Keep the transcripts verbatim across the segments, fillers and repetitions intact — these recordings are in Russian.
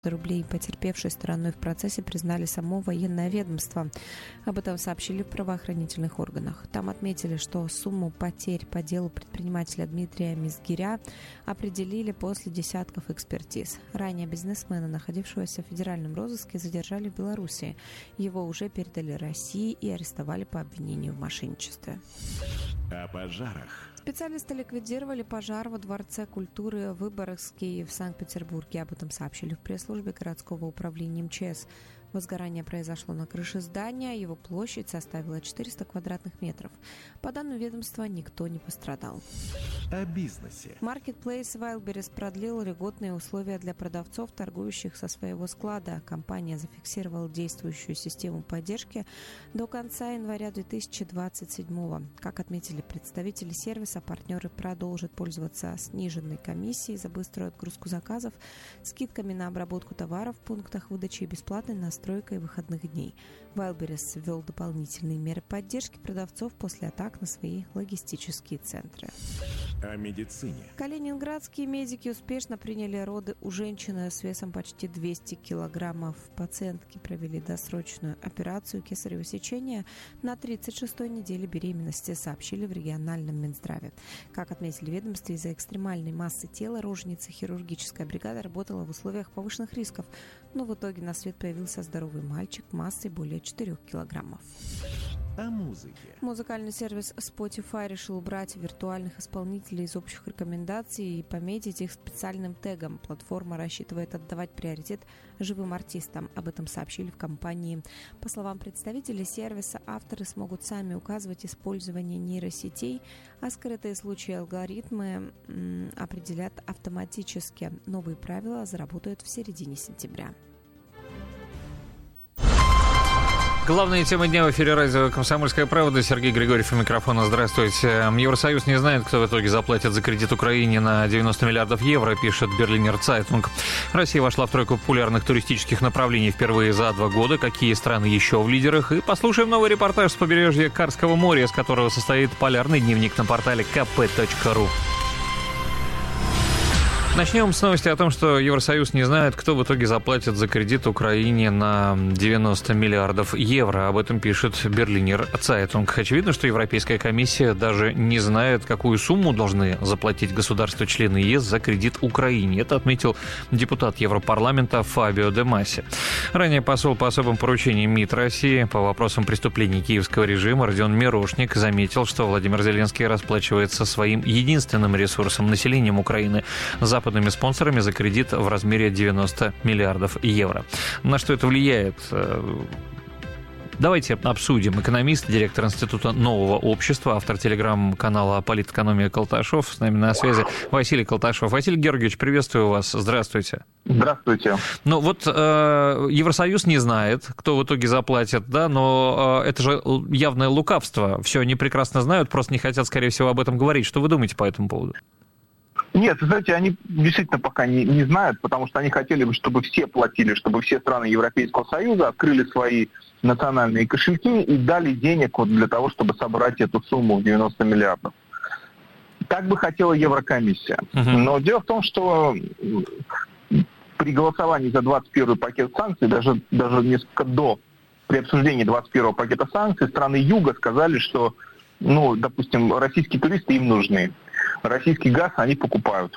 рублей. Потерпевшей стороной в процессе признали само военное ведомство. Об этом сообщили в правоохранительных органах. Там отметили, что сумму потерь по делу предпринимателя Дмитрия Мизгиря определили после десятков экспертиз. Ранее бизнесмена, находившегося в федеральном розыске, задержали в Беларуси. Его уже передали России и арестовали по обвинению в мошенничестве. О пожарах. Специалисты ликвидировали пожар во Дворце культуры Выборгский в Санкт-Петербурге. Об этом сообщили в пресс-службе городского управления МЧС. Возгорание произошло на крыше здания, его площадь составила четыреста квадратных метров. По данным ведомства, никто не пострадал. О бизнесе. Marketplace Wildberries продлил льготные условия для продавцов, торгующих со своего склада. Компания зафиксировала действующую систему поддержки до конца января две тысячи двадцать седьмого. Как отметили представители сервиса, партнеры продолжат пользоваться сниженной комиссией за быструю отгрузку заказов, скидками на обработку товаров в пунктах выдачи и бесплатной настройкой выходных дней. Wildberries ввел дополнительные меры поддержки продавцов после атак на свои логистические центры. О медицине. Калининградские медики успешно приняли роды у женщины с весом почти двести килограммов. Пациентки провели досрочную операцию кесарево сечения на тридцать шестой неделе беременности, сообщили в региональном Минздраве. Как отметили в ведомстве, из-за экстремальной массы тела роженицы хирургическая бригада работала в условиях повышенных рисков, но в итоге на свет появился здоровый мальчик массой более четырех килограммов. О музыке. Музыкальный сервис Spotify решил убрать виртуальных исполнителей из общих рекомендаций и пометить их специальным тегом. Платформа рассчитывает отдавать приоритет живым артистам. Об этом сообщили в компании. По словам представителей сервиса, авторы смогут сами указывать использование нейросетей, а скрытые случаи алгоритмы м, определят автоматически. Новые правила заработают в середине сентября. Главная тема дня в эфире радио «Комсомольская правда». Сергей Григорьев у микрофона. Здравствуйте. Евросоюз не знает, кто в итоге заплатит за кредит Украине на девяносто миллиардов евро, пишет Берлинер Цайтунг. Россия вошла в тройку популярных туристических направлений впервые за два года. Какие страны еще в лидерах? И послушаем новый репортаж с побережья Карского моря, из которого состоит полярный дневник на портале ка пэ точка ру. Начнем с новости о том, что Евросоюз не знает, кто в итоге заплатит за кредит Украине на девяносто миллиардов евро. Об этом пишет Берлинер Цайтунг. Очевидно, что Европейская комиссия даже не знает, какую сумму должны заплатить государства-члены ЕС за кредит Украине. Это отметил депутат Европарламента Фабио Де Масси. Ранее посол по особым поручениям МИД России по вопросам преступлений киевского режима Родион Мирошник заметил, что Владимир Зеленский расплачивается своим единственным ресурсом — населением Украины — за западными спонсорами за кредит в размере девяносто миллиардов евро. На что это влияет? Давайте обсудим. Экономист, директор Института нового общества, автор телеграм-канала «Политэкономия» Колташов. С нами на связи Василий Колташов. Василий Георгиевич, приветствую вас. Здравствуйте. Здравствуйте. Ну вот э, Евросоюз не знает, кто в итоге заплатит, да, но э, это же явное лукавство. Все они прекрасно знают, просто не хотят, скорее всего, об этом говорить. Что вы думаете по этому поводу? Нет, знаете, они действительно пока не, не знают, потому что они хотели бы, чтобы все платили, чтобы все страны Европейского Союза открыли свои национальные кошельки и дали денег вот для того, чтобы собрать эту сумму в девяносто миллиардов. Так бы хотела Еврокомиссия. Uh-huh. Но дело в том, что при голосовании за двадцать первый пакет санкций, даже, даже несколько до, при обсуждении двадцать первого пакета санкций, страны Юга сказали, что, ну, допустим, российские туристы им нужны. Российский газ они покупают.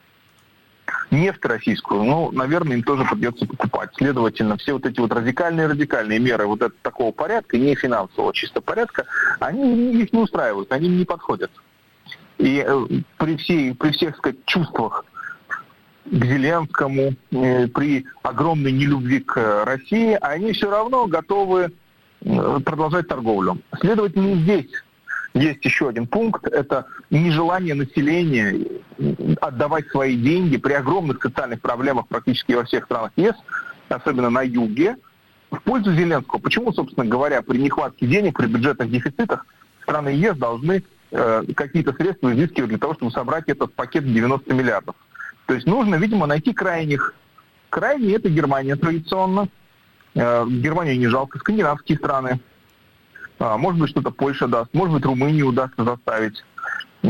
Нефть российскую, ну, наверное, им тоже придется покупать. Следовательно, все вот эти вот радикальные-радикальные меры вот этого такого порядка, не финансового, чисто порядка, они их не устраивают, они им не подходят. И э, при, всей, при всех, так сказать, чувствах к Зеленскому, э, при огромной нелюбви к России, они все равно готовы э, продолжать торговлю. Следовательно, здесь есть еще один пункт, это нежелание населения отдавать свои деньги при огромных социальных проблемах практически во всех странах ЕС, особенно на юге, в пользу Зеленского. Почему, собственно говоря, при нехватке денег, при бюджетных дефицитах страны ЕС должны э, какие-то средства изыскивать для того, чтобы собрать этот пакет девяносто миллиардов? То есть нужно, видимо, найти крайних. Крайние — это Германия традиционно. Э, Германию не жалко, скандинавские страны. Может быть, что-то Польша даст, может быть, Румынию удастся заставить.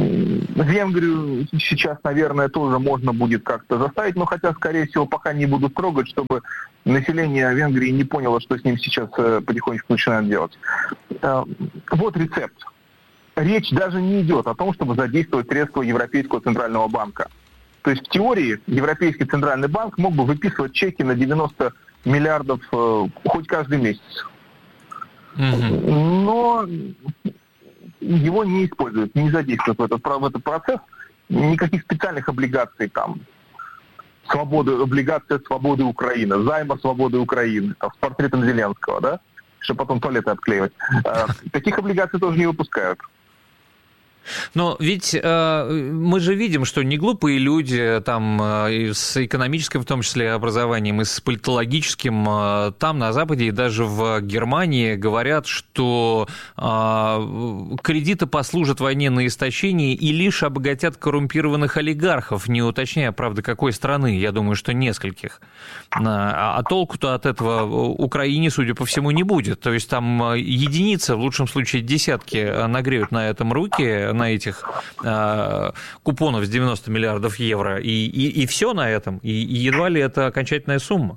Венгрию сейчас, наверное, тоже можно будет как-то заставить, но хотя, скорее всего, пока не будут трогать, чтобы население Венгрии не поняло, что с ним сейчас потихонечку начинают делать. Вот рецепт. Речь даже не идет о том, чтобы задействовать средства Европейского центрального банка. То есть в теории Европейский центральный банк мог бы выписывать чеки на девяносто миллиардов хоть каждый месяц. Mm-hmm. Но его не используют, не задействуют в этот, в этот процесс. Никаких специальных облигаций там, свободы, облигация свободы Украины, займа свободы Украины, там, с портретом Зеленского, да, чтобы потом туалеты обклеивать. Таких облигаций тоже не выпускают. Но ведь э, мы же видим, что не глупые люди там э, с экономическим, в том числе, образованием, и с политологическим, э, там на Западе и даже в Германии говорят, что э, кредиты послужат войне на истощение и лишь обогатят коррумпированных олигархов, не уточняя, правда, какой страны, я думаю, что нескольких. А, а толку-то от этого Украине, судя по всему, не будет. То есть там единицы, в лучшем случае десятки, нагреют на этом руки, на этих э, купонов с девяносто миллиардов евро, и, и, и все на этом, и, и едва ли это окончательная сумма?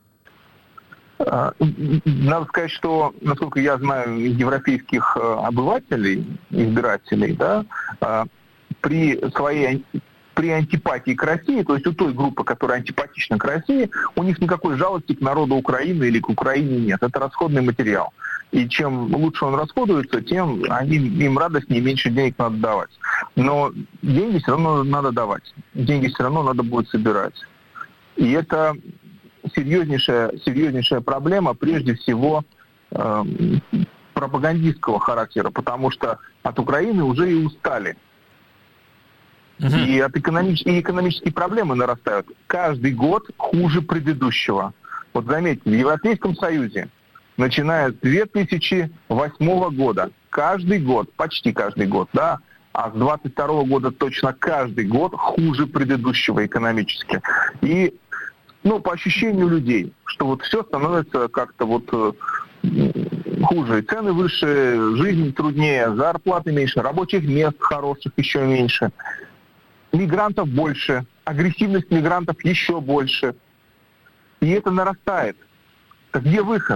Надо сказать, что, насколько я знаю, европейских обывателей, избирателей, да, при своей при антипатии к России, то есть у той группы, которая антипатична к России, у них никакой жалости к народу Украины или к Украине нет. Это расходный материал. И чем лучше он расходуется, тем они, им радостнее, меньше денег надо давать. Но деньги все равно надо давать. Деньги все равно надо будет собирать. И это серьезнейшая, серьезнейшая проблема, прежде всего, э, пропагандистского характера, потому что от Украины уже и устали. Uh-huh. И, от экономич... и экономические проблемы нарастают. Каждый год хуже предыдущего. Вот заметьте, в Европейском Союзе, начиная с две тысячи восьмого года, каждый год, почти каждый год, да, а с двадцать второго года точно каждый год хуже предыдущего экономически. И, ну, по ощущению людей, что вот все становится как-то вот хуже. Цены выше, жизнь труднее, зарплаты меньше, рабочих мест хороших еще меньше. Мигрантов больше, агрессивность мигрантов еще больше. И это нарастает. Так где выход?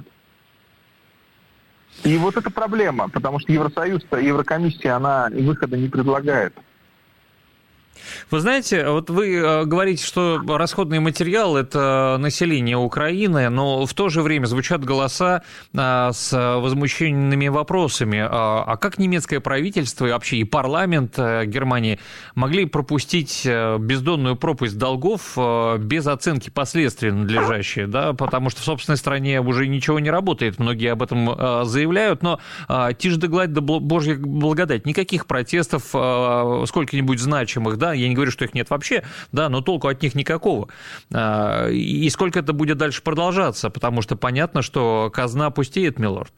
И вот это проблема, потому что Евросоюз, Еврокомиссия, она выхода не предлагает. Вы знаете, вот вы говорите, что расходный материал – это население Украины, но в то же время звучат голоса с возмущенными вопросами. А как немецкое правительство и вообще и парламент Германии могли пропустить бездонную пропасть долгов без оценки последствий надлежащие, да? Потому что в собственной стране уже ничего не работает, многие об этом заявляют, но тишь да гладь да божья благодать, никаких протестов сколько-нибудь значимых, да, я не говорю, что их нет вообще, да, но толку от них никакого. И сколько это будет дальше продолжаться? Потому что понятно, что казна пустеет, милорд.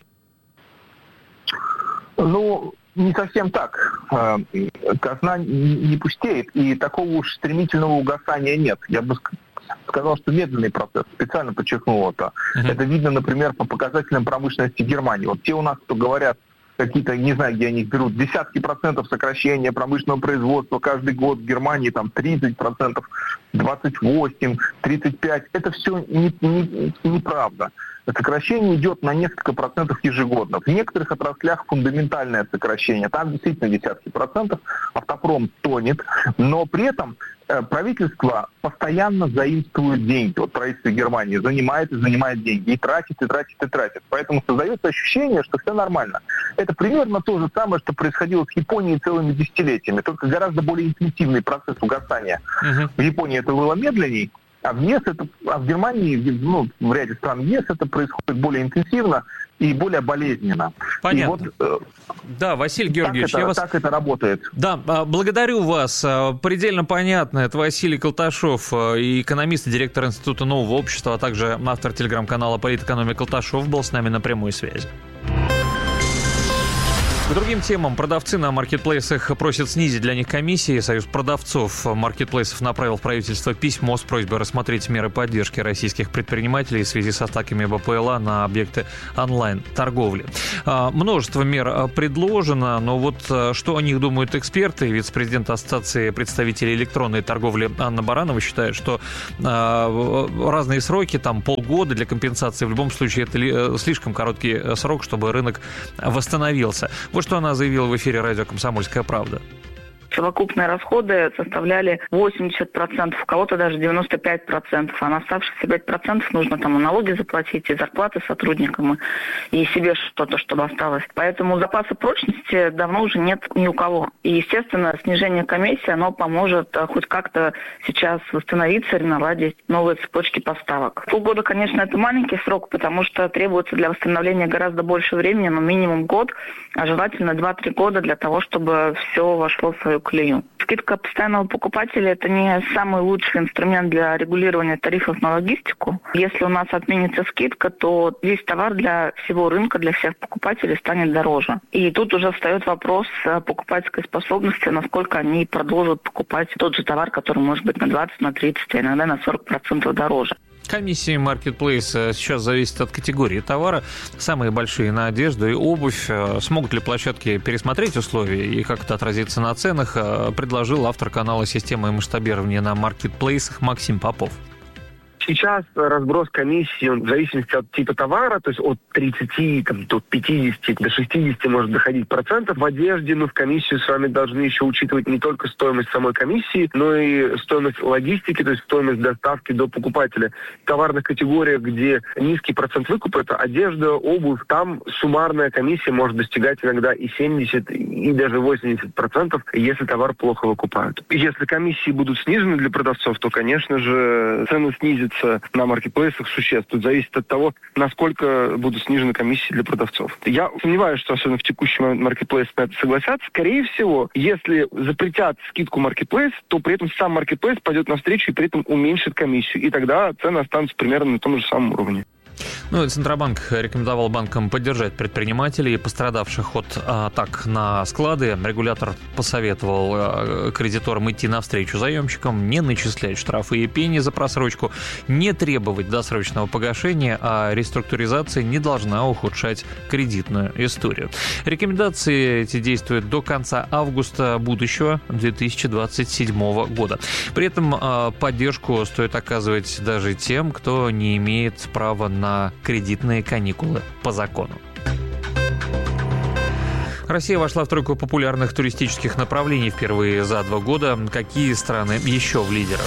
Ну, не совсем так. Казна не пустеет, и такого уж стремительного угасания нет. Я бы сказал, что медленный процесс. Специально подчеркнул это. Uh-huh. Это видно, например, по показателям промышленности Германии. Вот те у нас, кто говорят, какие-то, не знаю, где они их берут, десятки процентов сокращения промышленного производства каждый год в Германии, там тридцать процентов, двадцать восемь, тридцать пять. Это все не, не, неправда. Сокращение идет на несколько процентов ежегодно. В некоторых отраслях фундаментальное сокращение. Там действительно десятки процентов. Автопром тонет. Но при этом э, правительство постоянно заимствует деньги. Вот правительство Германии занимает и занимает деньги. И тратит, и тратит, и тратит. Поэтому создается ощущение, что все нормально. Это примерно то же самое, что происходило с Японией целыми десятилетиями. Только гораздо более интенсивный процесс угасания. Uh-huh. В Японии это было медленней. А в ЕС это, а в Германии, ну, в ряде стран ЕС это происходит более интенсивно и более болезненно. Понятно. И вот, да, Василий Георгиевич, так это, я вас... так это работает. Да, благодарю вас. Предельно понятно. Это Василий Колташов, экономист и директор Института нового общества, а также автор телеграм-канала «Политэкономия» Колташов был с нами на прямой связи. К другим темам. Продавцы на маркетплейсах просят снизить для них комиссии. Союз продавцов маркетплейсов направил в правительство письмо с просьбой рассмотреть меры поддержки российских предпринимателей в связи с атаками БПЛА на объекты онлайн-торговли. Множество мер предложено, но вот что о них думают эксперты? Вице-президент Ассоциации представителей электронной торговли Анна Баранова считает, что разные сроки, там полгода для компенсации, в любом случае это слишком короткий срок, чтобы рынок восстановился. Вот что она заявила в эфире радио «Комсомольская правда». Совокупные расходы составляли восемьдесят процентов, у кого-то даже девяносто пять процентов, а на оставшиеся пять процентов нужно там и налоги заплатить, и зарплаты сотрудникам, и себе что-то, чтобы осталось. Поэтому запаса прочности давно уже нет ни у кого. И, естественно, снижение комиссии, оно поможет хоть как-то сейчас восстановиться и наладить новые цепочки поставок. Полгода, конечно, это маленький срок, потому что требуется для восстановления гораздо больше времени, но минимум год, а желательно два-три года для того, чтобы все вошло в свою колею. Скидка постоянного покупателя – это не самый лучший инструмент для регулирования тарифов на логистику. Если у нас отменится скидка, то весь товар для всего рынка, для всех покупателей станет дороже. И тут уже встает вопрос покупательской способности, насколько они продолжат покупать тот же товар, который может быть на двадцать, на тридцать, а иногда на сорок процентов дороже. Комиссии маркетплейса сейчас зависят от категории товара. Самые большие на одежду и обувь. Смогут ли площадки пересмотреть условия и как это отразится на ценах, предложил автор канала «Системы масштабирования на маркетплейсах» Максим Попов. Сейчас разброс комиссии в зависимости от типа товара, то есть от тридцати там, до пятидесяти, до шестидесяти может доходить процентов. В одежде мы в комиссию с вами должны еще учитывать не только стоимость самой комиссии, но и стоимость логистики, то есть стоимость доставки до покупателя. В товарных категориях, где низкий процент выкупа, это одежда, обувь, там суммарная комиссия может достигать иногда и семьдесят, и даже восемьдесят процентов, если товар плохо выкупают. Если комиссии будут снижены для продавцов, то, конечно же, цены снизятся на маркетплейсах существенно. Тут зависит от того, насколько будут снижены комиссии для продавцов. Я сомневаюсь, что особенно в текущий момент маркетплейсы на это согласятся. Скорее всего, если запретят скидку маркетплейс, то при этом сам маркетплейс пойдет навстречу и при этом уменьшит комиссию. И тогда цены останутся примерно на том же самом уровне. Ну и Центробанк рекомендовал банкам поддержать предпринимателей, пострадавших от атак на склады. Регулятор посоветовал кредиторам идти навстречу заемщикам, не начислять штрафы и пени за просрочку, не требовать досрочного погашения, а реструктуризация не должна ухудшать кредитную историю. Рекомендации эти действуют до конца августа будущего две тысячи двадцать седьмого года. При этом поддержку стоит оказывать даже тем, кто не имеет права на на кредитные каникулы по закону. Россия вошла в тройку популярных туристических направлений впервые за два года. Какие страны еще в лидерах?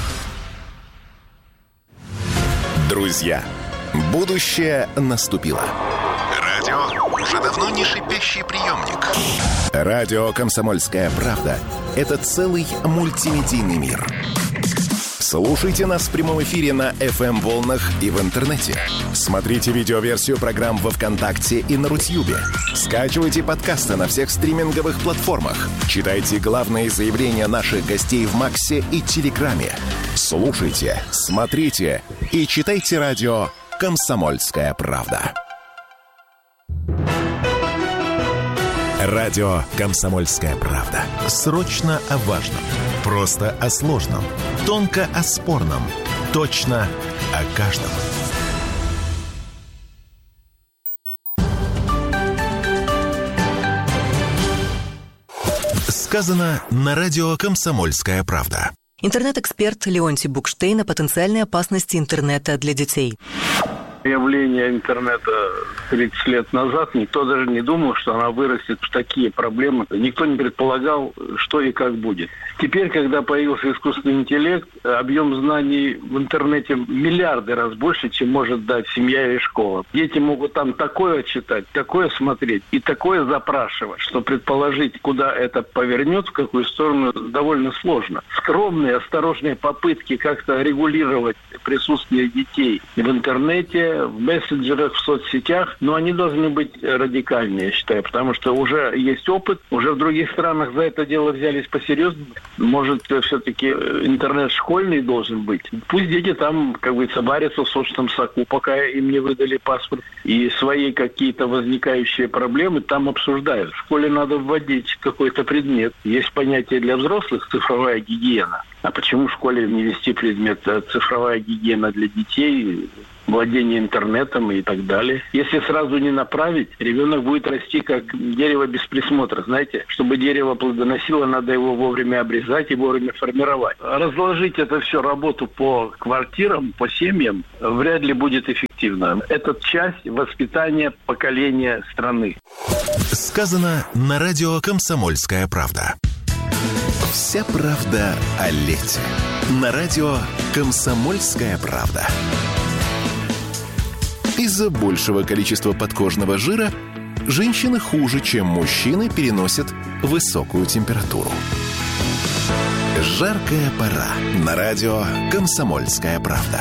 Друзья, будущее наступило. Радио уже давно не шипящий приемник. Радио «Комсомольская правда» — это целый мультимедийный мир. Слушайте нас в прямом эфире на эф эм-волнах и в интернете. Смотрите видеоверсию программ во ВКонтакте и на Рутьюбе. Скачивайте подкасты на всех стриминговых платформах. Читайте главные заявления наших гостей в Максе и Телеграме. Слушайте, смотрите и читайте радио «Комсомольская правда». Радио «Комсомольская правда». Срочно о важном. Просто о сложном. Тонко о спорном. Точно о каждом. Сказано на радио «Комсомольская правда». Интернет-эксперт Леонтий Букштейн о потенциальной опасности интернета для детей. Явление интернета тридцать лет назад, никто даже не думал, что она вырастет в такие проблемы. Никто не предполагал, что и как будет. Теперь, когда появился искусственный интеллект, объем знаний в интернете миллиарды раз больше, чем может дать семья или школа. Дети могут там такое читать, такое смотреть и такое запрашивать, что предположить, куда это повернет, в какую сторону, довольно сложно. Скромные, осторожные попытки как-то регулировать присутствие детей в интернете телефоне, в мессенджерах, в соцсетях, но они должны быть радикальнее, я считаю, потому что уже есть опыт, уже в других странах за это дело взялись посерьезнее. Может, все-таки интернет школьный должен быть. Пусть дети там, как говорится, варятся в собственном соку, пока им не выдали паспорт, и свои какие-то возникающие проблемы там обсуждают. В школе надо вводить какой-то предмет. Есть понятие для взрослых – цифровая гигиена. А почему в школе не вести предмет цифровая гигиена для детей, владение интернетом и так далее? Если сразу не направить, ребенок будет расти как дерево без присмотра. Знаете, чтобы дерево плодоносило, надо его вовремя обрезать и вовремя формировать. Разложить это все, работу по квартирам, по семьям, вряд ли будет эффективно. Это часть воспитания поколения страны. Сказано на радио «Комсомольская правда». Вся правда о лете. На радио «Комсомольская правда». Из-за большего количества подкожного жира женщины хуже, чем мужчины, переносят высокую температуру. Жаркая пора. На радио «Комсомольская правда».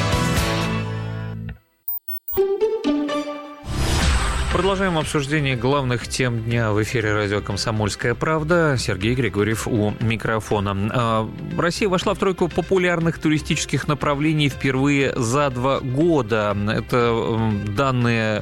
Продолжаем обсуждение главных тем дня в эфире радио «Комсомольская правда». Сергей Григорьев у микрофона. Россия вошла в тройку популярных туристических направлений впервые за два года. Это данные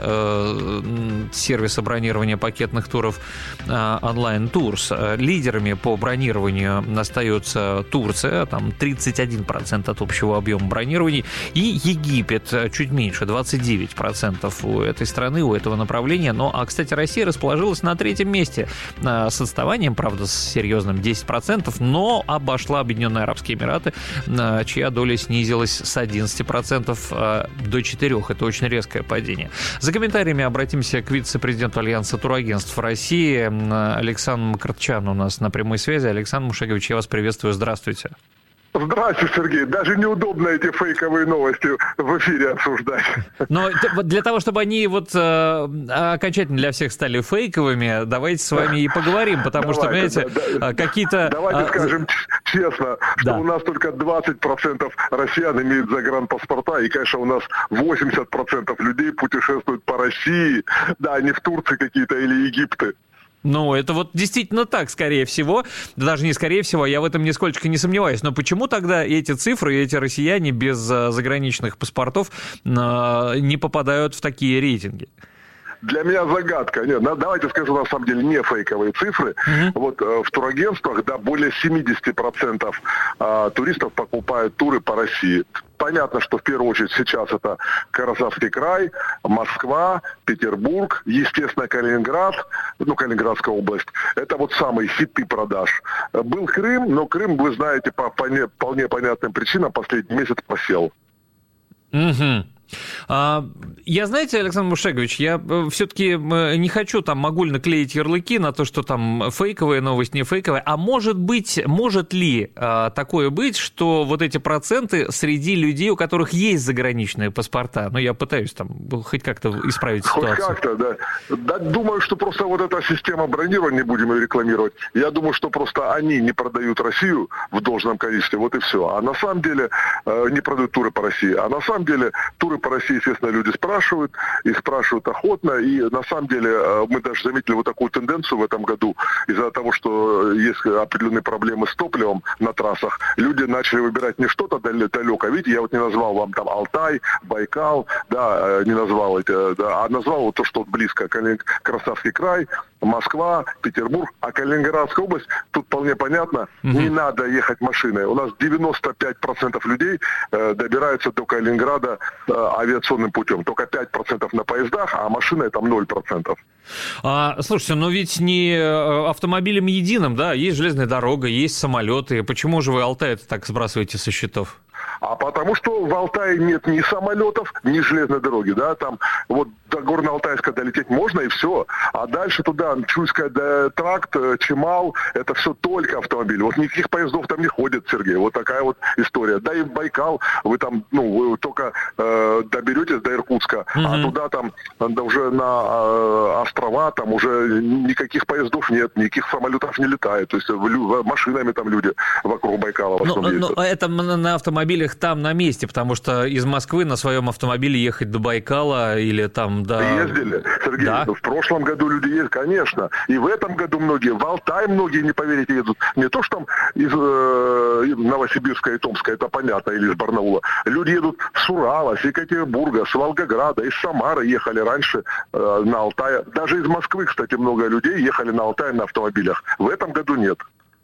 сервиса бронирования пакетных туров Online Tours. Лидерами по бронированию остается Турция, там тридцать один процент от общего объема бронирований, и Египет, чуть меньше, двадцать девять процентов у этой страны, у этого направления. Но, а, кстати, Россия расположилась на третьем месте с отставанием, правда, с серьезным десять процентов, но обошла Объединенные Арабские Эмираты, чья доля снизилась с одиннадцати процентов до четырёх процентов. Это очень резкое падение. За комментариями обратимся к вице-президенту Альянса турагентств России Александру Макартчану у нас на прямой связи. Александр Мушегович, я вас приветствую. Здравствуйте. Здравствуйте, Сергей. Даже неудобно эти фейковые новости в эфире обсуждать. Но для того, чтобы они вот э, окончательно для всех стали фейковыми, давайте с вами и поговорим, потому давайте, что, понимаете, да, да, какие-то... Давайте а, скажем честно, что да. у нас только двадцать процентов россиян имеют загранпаспорта, и, конечно, у нас восемьдесят процентов людей путешествуют по России, да, не в Турции какие-то или Египте. Ну, это вот действительно так, скорее всего. Даже не скорее всего, я в этом нисколько не сомневаюсь. Но почему тогда эти цифры, эти россияне без заграничных паспортов не попадают в такие рейтинги? Для меня загадка. Нет, давайте скажу, на самом деле, не фейковые цифры. Uh-huh. Вот э, в турагентствах, да, более семьдесят процентов э, туристов покупают туры по России. Понятно, что в первую очередь сейчас это Краснодарский край, Москва, Петербург, естественно, Калининград, ну, Калининградская область. Это вот самые хиты продаж. Был Крым, но Крым, вы знаете, по вполне, вполне понятным причинам последний месяц просел. Угу. А, я, знаете, Александр Мушегович, я все-таки не хочу там могульно клеить ярлыки на то, что там фейковая новость, не фейковая, а может быть, может ли а, такое быть, что вот эти проценты среди людей, у которых есть заграничные паспорта, ну, я пытаюсь там хоть как-то исправить ситуацию. Хоть как-то, да. да. Думаю, что просто вот эта система бронирования, не будем ее рекламировать, я думаю, что просто они не продают Россию в должном количестве, вот и все. А на самом деле э, не продают туры по России, а на самом деле туры по России, естественно, люди спрашивают, и спрашивают охотно, и на самом деле мы даже заметили вот такую тенденцию в этом году, из-за того, что есть определенные проблемы с топливом на трассах, люди начали выбирать не что-то далеко, видите, я вот не назвал вам там Алтай, Байкал, да, не назвал это, да, а назвал вот то, что близко, Краснодарский край, Москва, Петербург, а Калининградская область, тут вполне понятно, угу. не надо ехать машиной. У нас девяносто пять процентов людей э, добираются до Калининграда э, авиационным путем. Только пять процентов на поездах, а машиной там ноль процентов. А, слушайте, но ведь не автомобилем единым, да? Есть железная дорога, есть самолеты. Почему же вы Алтай-то так сбрасываете со счетов? А потому что в Алтае нет ни самолетов, ни железной дороги, да, там вот до Горно-Алтайска долететь можно и все, а дальше туда Чуйская да, тракт, Чемал, это все только автомобили, вот никаких поездов там не ходит, Сергей, вот такая вот история, да и в Байкал вы там, ну, вы только э, доберетесь до Иркутска, mm-hmm. а туда там да, уже на э, острова, там уже никаких поездов нет, никаких самолетов не летает, то есть в, в, машинами там люди вокруг Байкала в основном ездят. Но это на автомобилях их там на месте, потому что из Москвы на своем автомобиле ехать до Байкала или там до... Ездили, Сергей, да? В прошлом году люди ездили, конечно, и в этом году многие, в Алтай многие, не поверите, едут. Не то, что там из э, Новосибирска и Томска, это понятно, или из Барнаула. Люди едут с Урала, с Екатеринбурга, с Волгограда, из Самары ехали раньше э, на Алтай. Даже из Москвы, кстати, много людей ехали на Алтай на автомобилях. В этом году нет.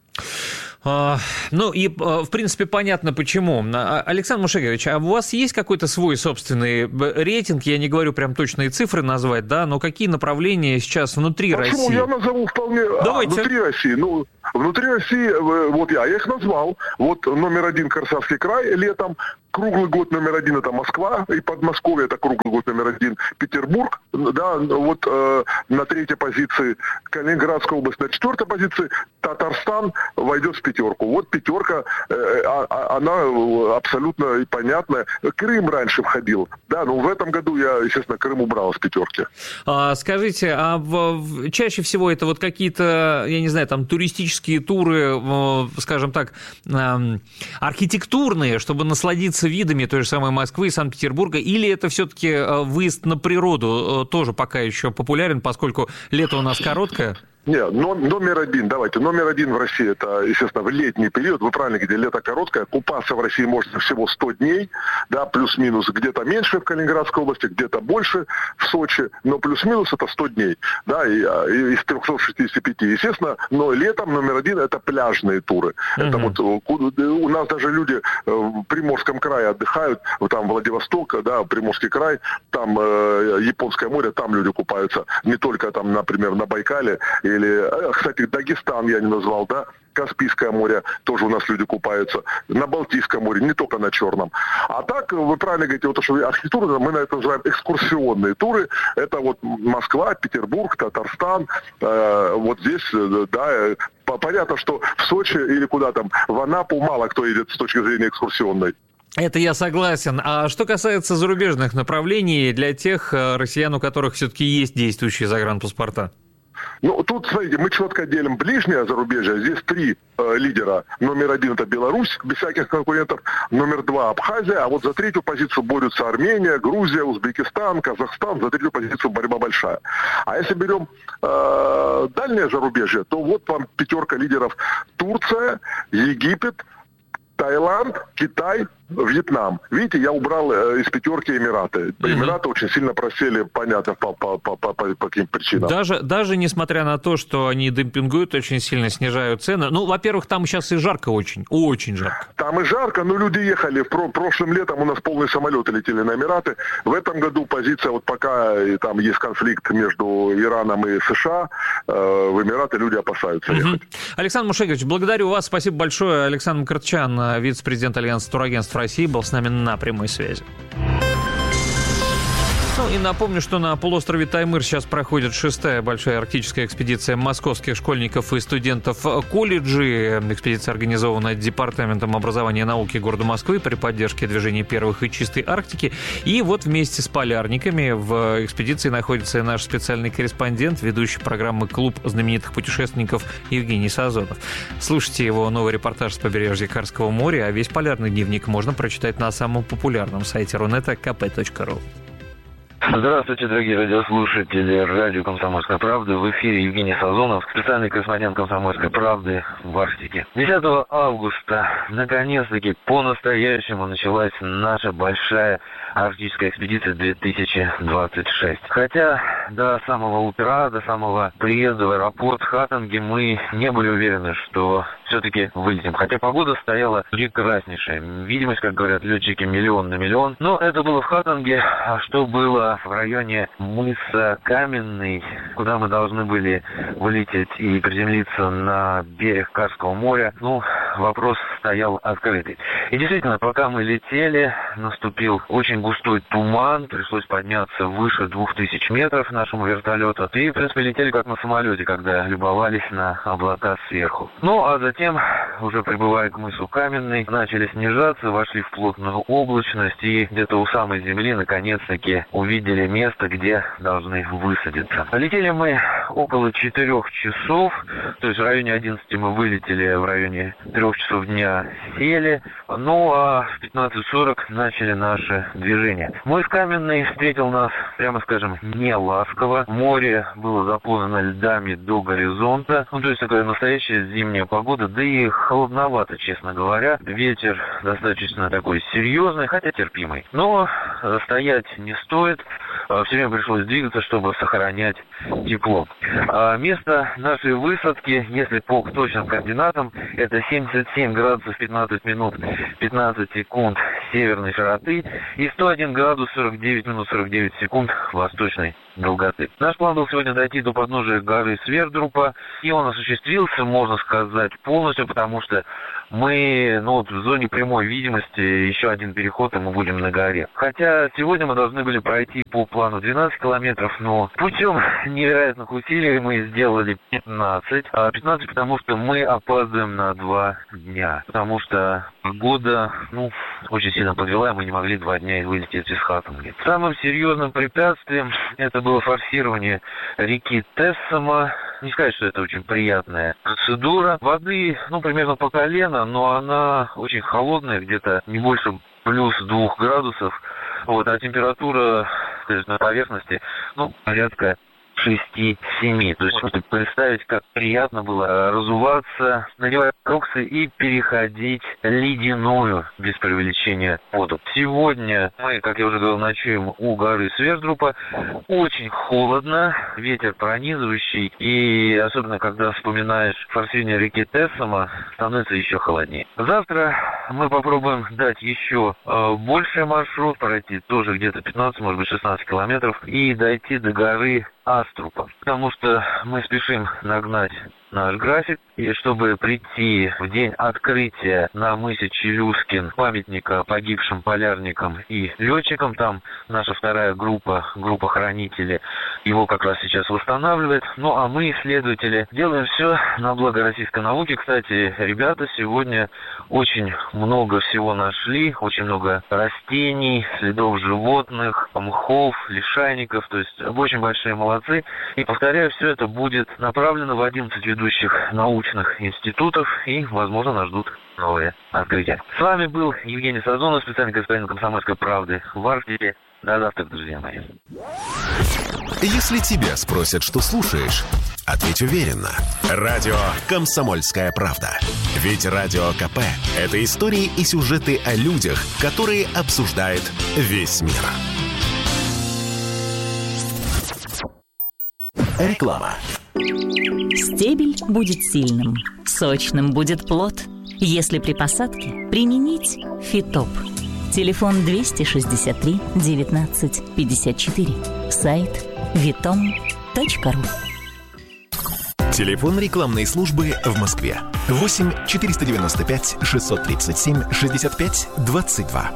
Ну и, в принципе, понятно почему. Александр Мушегович, а у вас есть какой-то свой собственный рейтинг? Я не говорю прям точные цифры назвать, да, но какие направления сейчас внутри Почему? России? Я назову вполне... Давайте. А, внутри России, ну, внутри России, вот я их назвал. Вот номер один Красавский край летом, круглый год номер один это Москва, и Подмосковье это круглый год номер один Петербург, да, вот э, на третьей позиции Калининградская область, на четвертой позиции Татарстан войдет в пятерку. Вот пятерка, э, а, она абсолютно понятная. Крым раньше входил, да, но в этом году я, естественно, Крым убрал из пятерки. А, скажите, а в, в, чаще всего это вот какие-то, я не знаю, там туристические туры, скажем так, э, архитектурные, чтобы насладиться видами той же самой Москвы и Санкт-Петербурга, или это все-таки выезд на природу тоже пока еще популярен, поскольку лето у нас короткое? Нет, но, номер один, давайте, номер один в России, это, естественно, в летний период, вы правильно говорите, лето короткое, купаться в России можно всего сто дней, да, плюс-минус, где-то меньше в Калининградской области, где-то больше в Сочи, но плюс-минус это сто дней, да, и, и, из трехсот шестидесяти пяти, естественно, но летом номер один это пляжные туры, uh-huh. это вот, у нас даже люди в Приморском крае отдыхают, там Владивосток, да, Приморский край, там э, Японское море, там люди купаются, не только там, например, на Байкале, или, кстати, Дагестан я не назвал, да, Каспийское море, тоже у нас люди купаются, на Балтийском море, не только на Черном. А так, вы правильно говорите, вот то, что архитектура, мы на это называем экскурсионные туры, это вот Москва, Петербург, Татарстан, э, вот здесь, да, понятно, что в Сочи или куда там, в Анапу мало кто едет с точки зрения экскурсионной. Это я согласен. А что касается зарубежных направлений для тех россиян, у которых все-таки есть действующие загранпаспорта? Ну, тут, смотрите, мы четко делим ближнее зарубежье. Здесь три э, лидера. Номер один – это Беларусь, без всяких конкурентов. Номер два – Абхазия. А вот за третью позицию борются Армения, Грузия, Узбекистан, Казахстан. За третью позицию борьба большая. А если берем э, дальнее зарубежье, то вот вам пятерка лидеров. Турция, Египет, Таиланд, Китай, Вьетнам. Видите, я убрал э, из пятерки Эмираты. Эмираты mm-hmm. очень сильно просели, понятно, по, по, по, по, по каким причинам. Даже, даже несмотря на то, что они демпингуют, очень сильно снижают цены. Ну, во-первых, там сейчас и жарко очень, очень жарко. Там и жарко, но люди ехали. В про- прошлым летом у нас полные самолеты летели на Эмираты. В этом году позиция, вот пока и там есть конфликт между Ираном и США, э, в Эмираты люди опасаются mm-hmm. ехать. Александр Мушегович, благодарю вас. Спасибо большое. Александр Мкртчян, вице-президент Альянса турагентств России, был с нами на прямой связи. Ну и напомню, что на полуострове Таймыр сейчас проходит шестая большая арктическая экспедиция московских школьников и студентов колледжей. Экспедиция организована Департаментом образования и науки города Москвы при поддержке движения первых и чистой Арктики. И вот вместе с полярниками в экспедиции находится наш специальный корреспондент, ведущий программы «Клуб знаменитых путешественников» Евгений Сазонов. Слушайте его новый репортаж с побережья Карского моря, а весь полярный дневник можно прочитать на самом популярном сайте Рунета ка пэ точка ру. Здравствуйте, дорогие радиослушатели радио «Комсомольская правда». В эфире Евгений Сазонов, специальный корреспондент «Комсомольской правды» в Арктике. десятого августа, наконец-таки, по-настоящему началась наша большая арктическая экспедиция две тысячи двадцать шесть. Хотя до самого утра, до самого приезда в аэропорт Хаттенге мы не были уверены, что все-таки вылетим. Хотя погода стояла прекраснейшая. Видимость, как говорят летчики, миллион на миллион. Но это было в Хаттенге. А что было в районе мыса Каменный, куда мы должны были вылететь и приземлиться на берег Карского моря, ну, вопрос стоял открытый. И действительно, пока мы летели, наступил очень густой туман, пришлось подняться выше двух тысяч метров нашему вертолету. И, в принципе, летели как на самолете, когда любовались на облака сверху. Ну, а затем, уже прибывая к мысу Каменный, начали снижаться, вошли в плотную облачность и где-то у самой земли, наконец-таки, увидели место, где должны высадиться. Летели мы около четырех часов, то есть в районе одиннадцати мы вылетели, в районе трех часов дня сели, ну а в пятнадцать сорок начали наше движение. Мыс Каменный встретил нас, прямо скажем, не ласково. Море было заполнено льдами до горизонта, ну то есть такая настоящая зимняя погода, да и холодновато, честно говоря. Ветер достаточно такой серьезный, хотя терпимый. Но стоять не стоит, все время пришлось двигаться, чтобы сохранять тепло. Место нашей высадки, если по точным координатам, это семьдесят семь градусов пятнадцать минут пятнадцать секунд северной широты и сто один градус сорок девять минут сорок девять секунд восточной долготы. Наш план был сегодня дойти до подножия горы Свердрупа, и он осуществился, можно сказать, полностью, потому что мы, ну вот в зоне прямой видимости, еще один переход, и мы будем на горе. Хотя сегодня мы должны были пройти по плану двенадцать километров, но путем невероятных усилий мы сделали пятнадцать. А пятнадцать, потому что мы опаздываем на два дня. Потому что погода, ну, очень сильно подвела, и мы не могли два дня вылететь из Хатанги. Самым серьезным препятствием это было форсирование реки Тессома. Не сказать, что это очень приятная процедура. Воды, ну, примерно по колено, но она очень холодная, где-то не больше плюс двух градусов. Вот, а температура, скажем, на поверхности, ну, порядка шесть-семь. То есть можно представить, как приятно было разуваться, надевать кроксы и переходить ледяную, без преувеличения, воду. Сегодня мы, как я уже говорил, ночуем у горы Свердрупа. Очень холодно, ветер пронизывающий, и особенно когда вспоминаешь форсирование реки Тессома, становится еще холоднее. Завтра мы попробуем дать еще э, больший маршрут, пройти тоже где-то пятнадцать, может быть шестнадцать километров, и дойти до горы Аструпа, потому что мы спешим нагнать наш график, и чтобы прийти в день открытия на мысе Челюскин памятника погибшим полярникам и летчикам, там наша вторая группа, группа хранителей, его как раз сейчас восстанавливает. Ну а мы, исследователи, делаем все на благо российской науки. Кстати, ребята сегодня очень много всего нашли, очень много растений, следов животных, мхов, лишайников, то есть очень большие молодцы. И, повторяю, все это будет направлено в одиннадцать ведущих научных институтов, и, возможно, нас ждут новые открытия. С вами был Евгений Сазонов, специальный корреспондент «Комсомольской правды» в Арктике. До завтра, друзья мои. Если тебя спросят, что слушаешь, ответь уверенно. Радио «Комсомольская правда». Ведь Радио КП – это истории и сюжеты о людях, которые обсуждает весь мир. Реклама. Стебель будет сильным, сочным будет плод, если при посадке применить Фитоп. Телефон двести шестьдесят три девятнадцать пятьдесят четыре. Сайт витом точка ру. Телефон рекламной службы в Москве. восемь четыреста девяносто пять шестьсот тридцать семь шестьдесят пять двадцать два.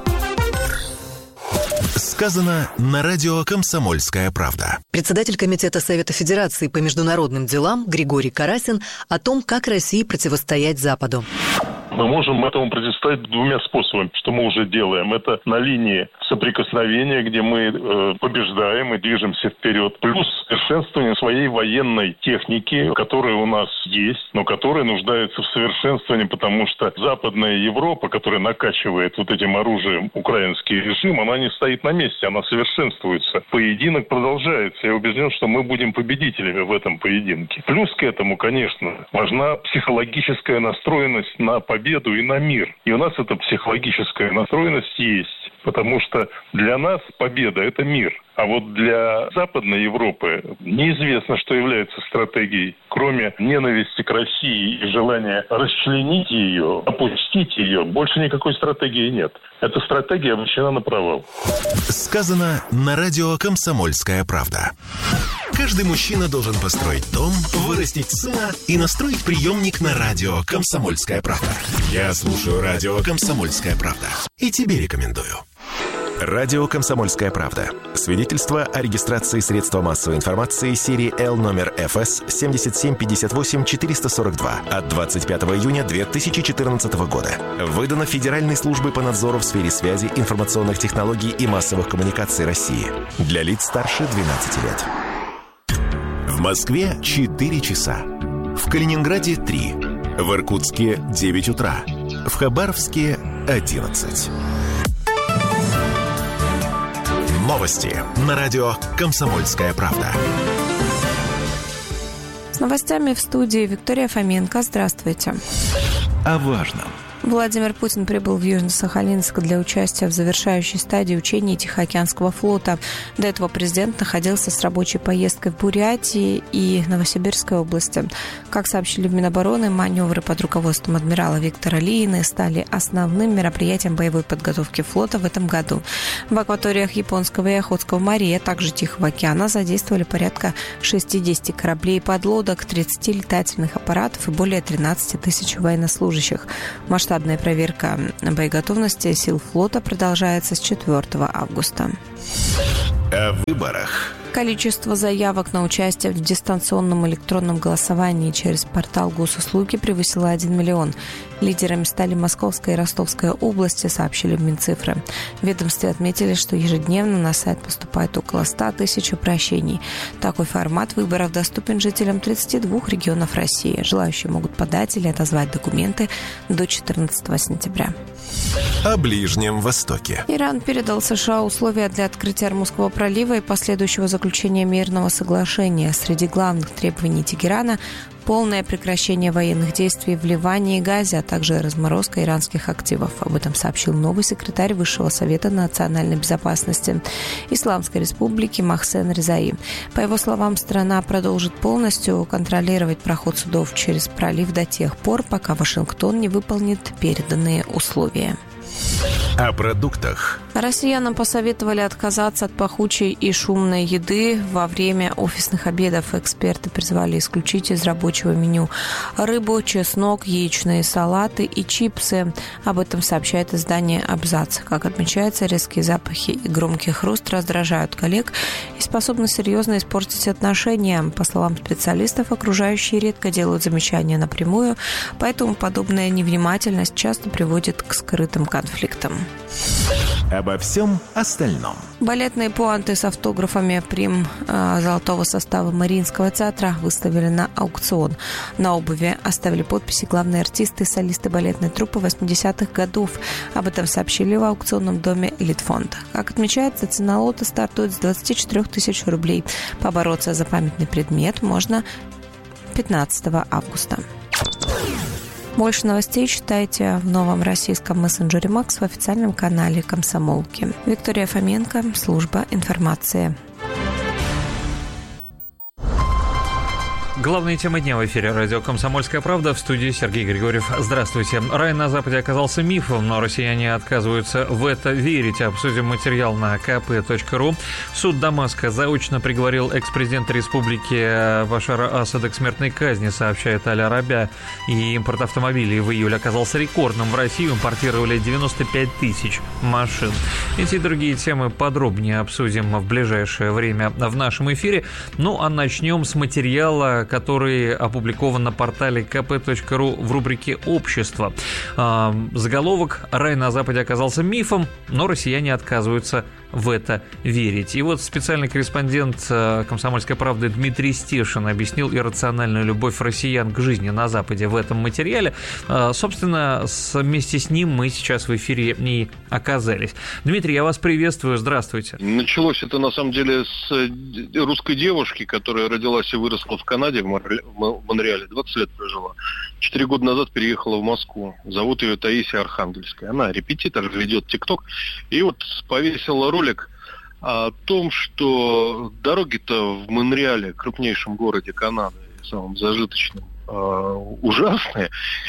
Сказано на радио «Комсомольская правда». Председатель Комитета Совета Федерации по международным делам Григорий Карасин о том, как России противостоять Западу. Мы можем этому противостоять двумя способами, что мы уже делаем. Это на линии соприкосновения, где мы э, побеждаем и движемся вперед. Плюс совершенствование своей военной техники, которая у нас есть, но которая нуждается в совершенствовании, потому что Западная Европа, которая накачивает вот этим оружием украинский режим, она не стоит на месте, она совершенствуется. Поединок продолжается. Я убежден, что мы будем победителями в этом поединке. Плюс к этому, конечно, важна психологическая настроенность на победу и на мир. И у нас эта психологическая настроенность есть, потому что для нас победа – это мир. А вот для Западной Европы неизвестно, что является стратегией. Кроме ненависти к России и желания расчленить ее, опустить ее, больше никакой стратегии нет. Эта стратегия обречена на провал. Сказано на радио «Комсомольская правда». Каждый мужчина должен построить дом, вырастить сына и настроить приемник на радио «Комсомольская правда». Я слушаю радио «Комсомольская правда» и тебе рекомендую. Радио «Комсомольская правда». Свидетельство о регистрации средства массовой информации серии Л номер эф эс семь семь пять восемь четыре сорок два от двадцать пятого июня две тысячи четырнадцатого года. Выдано Федеральной службой по надзору в сфере связи, информационных технологий и массовых коммуникаций России. Для лиц старше двенадцати лет. В Москве четыре часа. В Калининграде три. В Иркутске девять утра. В Хабаровске одиннадцать. Новости на радио «Комсомольская правда». С новостями в студии Виктория Фоменко. Здравствуйте. О важном. Владимир Путин прибыл в Южно-Сахалинск для участия в завершающей стадии учений Тихоокеанского флота. До этого президент находился с рабочей поездкой в Бурятии и Новосибирской области. Как сообщили в Минобороны, маневры под руководством адмирала Виктора Лиины стали основным мероприятием боевой подготовки флота в этом году. В акваториях Японского и Охотского морей, а также Тихого океана задействовали порядка шестьдесят кораблей и подлодок, тридцать летательных аппаратов и более тринадцать тысяч военнослужащих. Масштаб Масштабная проверка боеготовности сил флота продолжается с четвёртого августа. О выборах. Количество заявок на участие в дистанционном электронном голосовании через портал госуслуги превысило один миллион. Лидерами стали Московская и Ростовская области, сообщили в Минцифры. В ведомстве отметили, что ежедневно на сайт поступает около ста тысяч обращений. Такой формат выборов доступен жителям тридцати двух регионов России. Желающие могут подать или отозвать документы до четырнадцатого сентября. О Ближнем Востоке. Иран передал США условия для открытия Ормузского пролива и последующего заключения мирного соглашения. Среди главных требований Тегерана – полное прекращение военных действий в Ливане и Газе, а также разморозка иранских активов. Об этом сообщил новый секретарь Высшего совета национальной безопасности Исламской республики Мохсен Резаи. По его словам, страна продолжит полностью контролировать проход судов через пролив до тех пор, пока Вашингтон не выполнит переданные условия. О продуктах. Россиянам посоветовали отказаться от пахучей и шумной еды во время офисных обедов. Эксперты призвали исключить из рабочего меню рыбу, чеснок, яичные салаты и чипсы. Об этом сообщает издание «Абзац». Как отмечается, резкие запахи и громкий хруст раздражают коллег и способны серьезно испортить отношения. По словам специалистов, окружающие редко делают замечания напрямую, поэтому подобная невнимательность часто приводит к скрытым конфликтам. Обо всем остальном. Балетные пуанты с автографами прим э, золотого состава Мариинского театра выставили на аукцион. На обуви оставили подписи главные артисты и солисты балетной труппы восьмидесятых годов. Об этом сообщили в аукционном доме «Элитфонд». Как отмечается, цена лота стартует с двадцати четырёх тысяч рублей. Побороться за памятный предмет можно пятнадцатого августа. Больше новостей читайте в новом российском мессенджере Макс в официальном канале Комсомолки. Виктория Фоменко, служба информации. Главные темы дня в эфире радио «Комсомольская правда», в студии Сергей Григорьев. Здравствуйте. Рай на Западе оказался мифом, но россияне отказываются в это верить. Обсудим материал на ка пэ точка ру. Суд Дамаска заочно приговорил экс-президента республики Башара Асада к смертной казни, сообщает Аль-Арабия. И импорт автомобилей в июле оказался рекордным. В Россию импортировали девяносто пять тысяч машин. Эти и другие темы подробнее обсудим в ближайшее время в нашем эфире. Ну а начнем с материала, который опубликован на портале ка пэ точка ру в рубрике «Общество». Заголовок «Рай на Западе оказался мифом, но россияне отказываются в это верить». И вот специальный корреспондент «Комсомольской правды» Дмитрий Стешин объяснил иррациональную любовь россиян к жизни на Западе в этом материале. Собственно, вместе с ним мы сейчас в эфире и оказались. Дмитрий, я вас приветствую, здравствуйте. Началось это, на самом деле, с русской девушки, которая родилась и выросла в Канаде, в Монреале, двадцать лет прожила. Четыре года назад переехала в Москву. Зовут ее Таисия Архангельская. Она репетитор, ведет ТикТок. И вот повесила ролик о том, что дороги-то в Монреале, крупнейшем городе Канады, самым зажиточным, ужасные.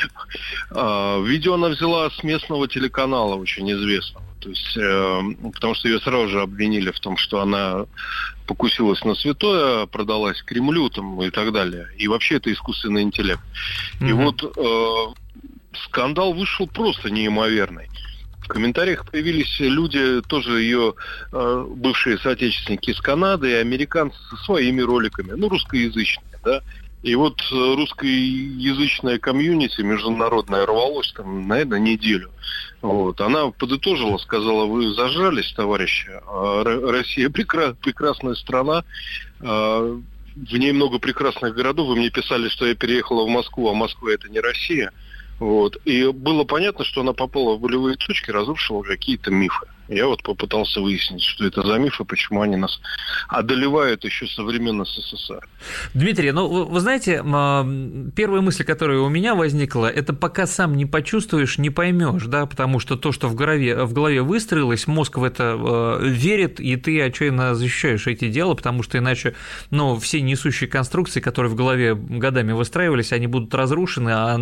Видео она взяла с местного телеканала, очень известного. То есть, э, потому что ее сразу же обвинили в том, что она покусилась на святое, продалась Кремлю там, и так далее. И вообще это искусственный интеллект. Mm-hmm. И вот э, скандал вышел просто неимоверный. В комментариях появились люди, тоже ее э, бывшие соотечественники из Канады и американцы со своими роликами, ну, русскоязычные, да. И вот русскоязычная комьюнити международная рвалась там, наверное, неделю. Вот. Она подытожила, сказала: вы зажрались, товарищи, Россия прекра- прекрасная страна, в ней много прекрасных городов. Вы мне писали, что я переехала в Москву, а Москва это не Россия. Вот. И было понятно, что она попала в болевые точки, разрушила какие-то мифы. Я вот попытался выяснить, что это за мифы, почему они нас одолевают еще со времен СССР. Дмитрий, ну, вы знаете, первая мысль, которая у меня возникла, это пока сам не почувствуешь, не поймешь, да, потому что то, что в голове, в голове выстроилось, мозг в это верит, и ты отчаянно защищаешь эти дела, потому что иначе, ну, все несущие конструкции, которые в голове годами выстраивались, они будут разрушены, а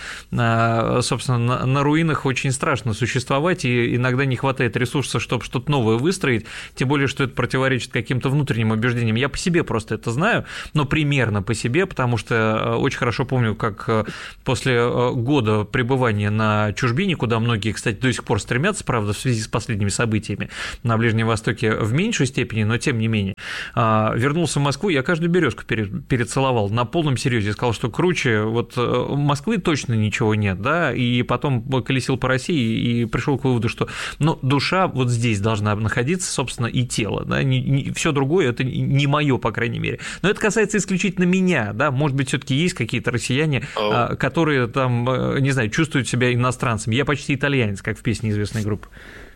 на, собственно, на, на руинах очень страшно существовать, и иногда не хватает ресурсов, чтобы что-то новое выстроить, тем более, что это противоречит каким-то внутренним убеждениям. Я по себе просто это знаю, но примерно по себе, потому что очень хорошо помню, как после года пребывания на чужбине, куда многие, кстати, до сих пор стремятся, правда, в связи с последними событиями на Ближнем Востоке в меньшей степени, но тем не менее, вернулся в Москву, я каждую березку перецеловал на полном серьезе, сказал, что круче вот Москвы точно ничего нет, да, и потом колесил по России и пришел к выводу, что, ну, душа вот здесь должна находиться, собственно, и тело, да, не, не, все другое это не мое, по крайней мере. Но это касается исключительно меня, да, может быть, все-таки есть какие-то россияне, oh. которые там, не знаю, чувствуют себя иностранцами. Я почти итальянец, как в песне известной группы.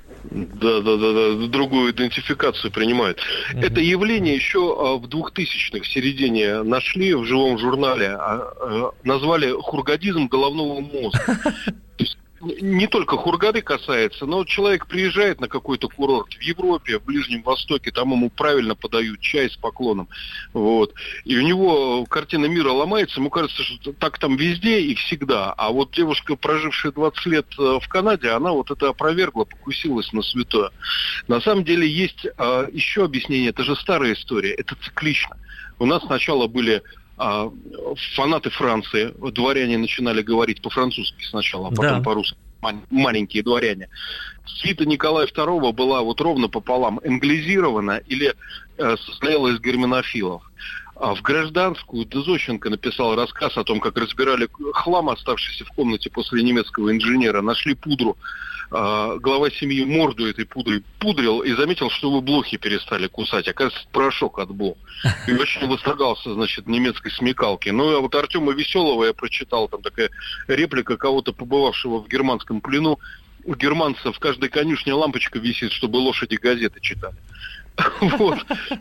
Да, да, да, да, другую идентификацию принимают. Uh-huh. Это явление еще в двухтысячных, в середине нашли в живом журнале, назвали хургадизм головного мозга. Не только Хургады касается, но человек приезжает на какой-то курорт в Европе, в Ближнем Востоке, там ему правильно подают чай с поклоном, вот, и у него картина мира ломается, ему кажется, что так там везде и всегда, а вот девушка, прожившая двадцать лет в Канаде, она вот это опровергла, покусилась на святое. На самом деле есть а, еще объяснение, это же старая история, это циклично. У нас сначала были А фанаты Франции, дворяне начинали говорить по-французски сначала, а потом да. по-русски, маленькие дворяне. Свита Николая второго была вот ровно пополам англизирована или э, состояла из германофилов. А в гражданскую Дезощенко написал рассказ о том, как разбирали хлам, оставшийся в комнате после немецкого инженера, нашли пудру. Глава семьи морду этой пудрой пудрил и заметил, что вы блохи перестали кусать. Оказывается, порошок от блох. И очень восторгался, значит, немецкой смекалки. Ну, а вот Артема Веселого я прочитал, там такая реплика кого-то, побывавшего в германском плену. У германцев в каждой конюшне лампочка висит, чтобы лошади газеты читали. Вот.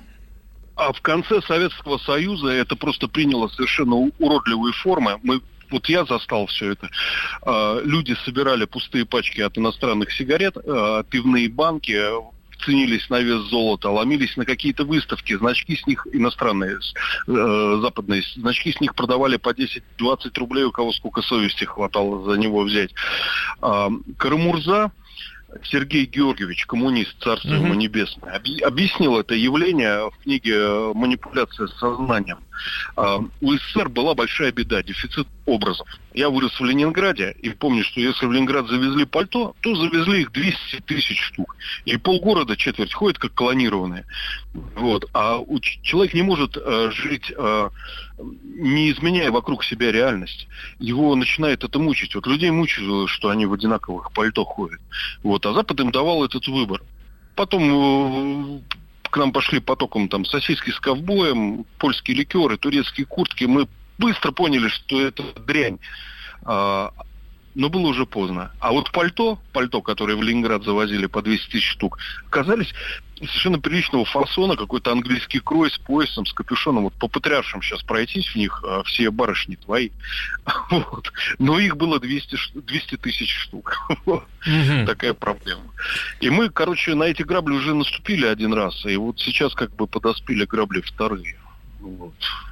А в конце Советского Союза это просто приняло совершенно уродливые формы. Мы Вот я застал все это. Люди собирали пустые пачки от иностранных сигарет, пивные банки, ценились на вес золота, ломились на какие-то выставки, значки с них иностранные, западные, значки с них продавали по десять-двадцать рублей, у кого сколько совести хватало за него взять. Карамурза Сергей Георгиевич, коммунист, царство ему mm-hmm. небесное, объяснил это явление в книге «Манипуляция сознанием». У СССР была большая беда, дефицит образов. Я вырос в Ленинграде и помню, что если в Ленинград завезли пальто, то завезли их двести тысяч штук. И полгорода, четверть, ходят как клонированные. Вот. А человек не может э, жить, э, не изменяя вокруг себя реальность. Его начинает это мучить. Вот людей мучило, что они в одинаковых пальто ходят. Вот. А Запад им давал этот выбор. Потом... Э, к нам пошли потоком там сосиски с ковбоем, польские ликеры, турецкие куртки. Мы быстро поняли, что это дрянь. А, но было уже поздно. А вот пальто, пальто, которое в Ленинград завозили по двести тысяч штук, оказались совершенно приличного фасона, какой-то английский крой с поясом, с капюшоном. Вот по патриаршам сейчас пройтись в них, а все барышни твои. Вот. Но их было двести тысяч штук. Mm-hmm. Такая проблема. И мы, короче, на эти грабли уже наступили один раз, и вот сейчас как бы подоспели грабли вторые. Вот.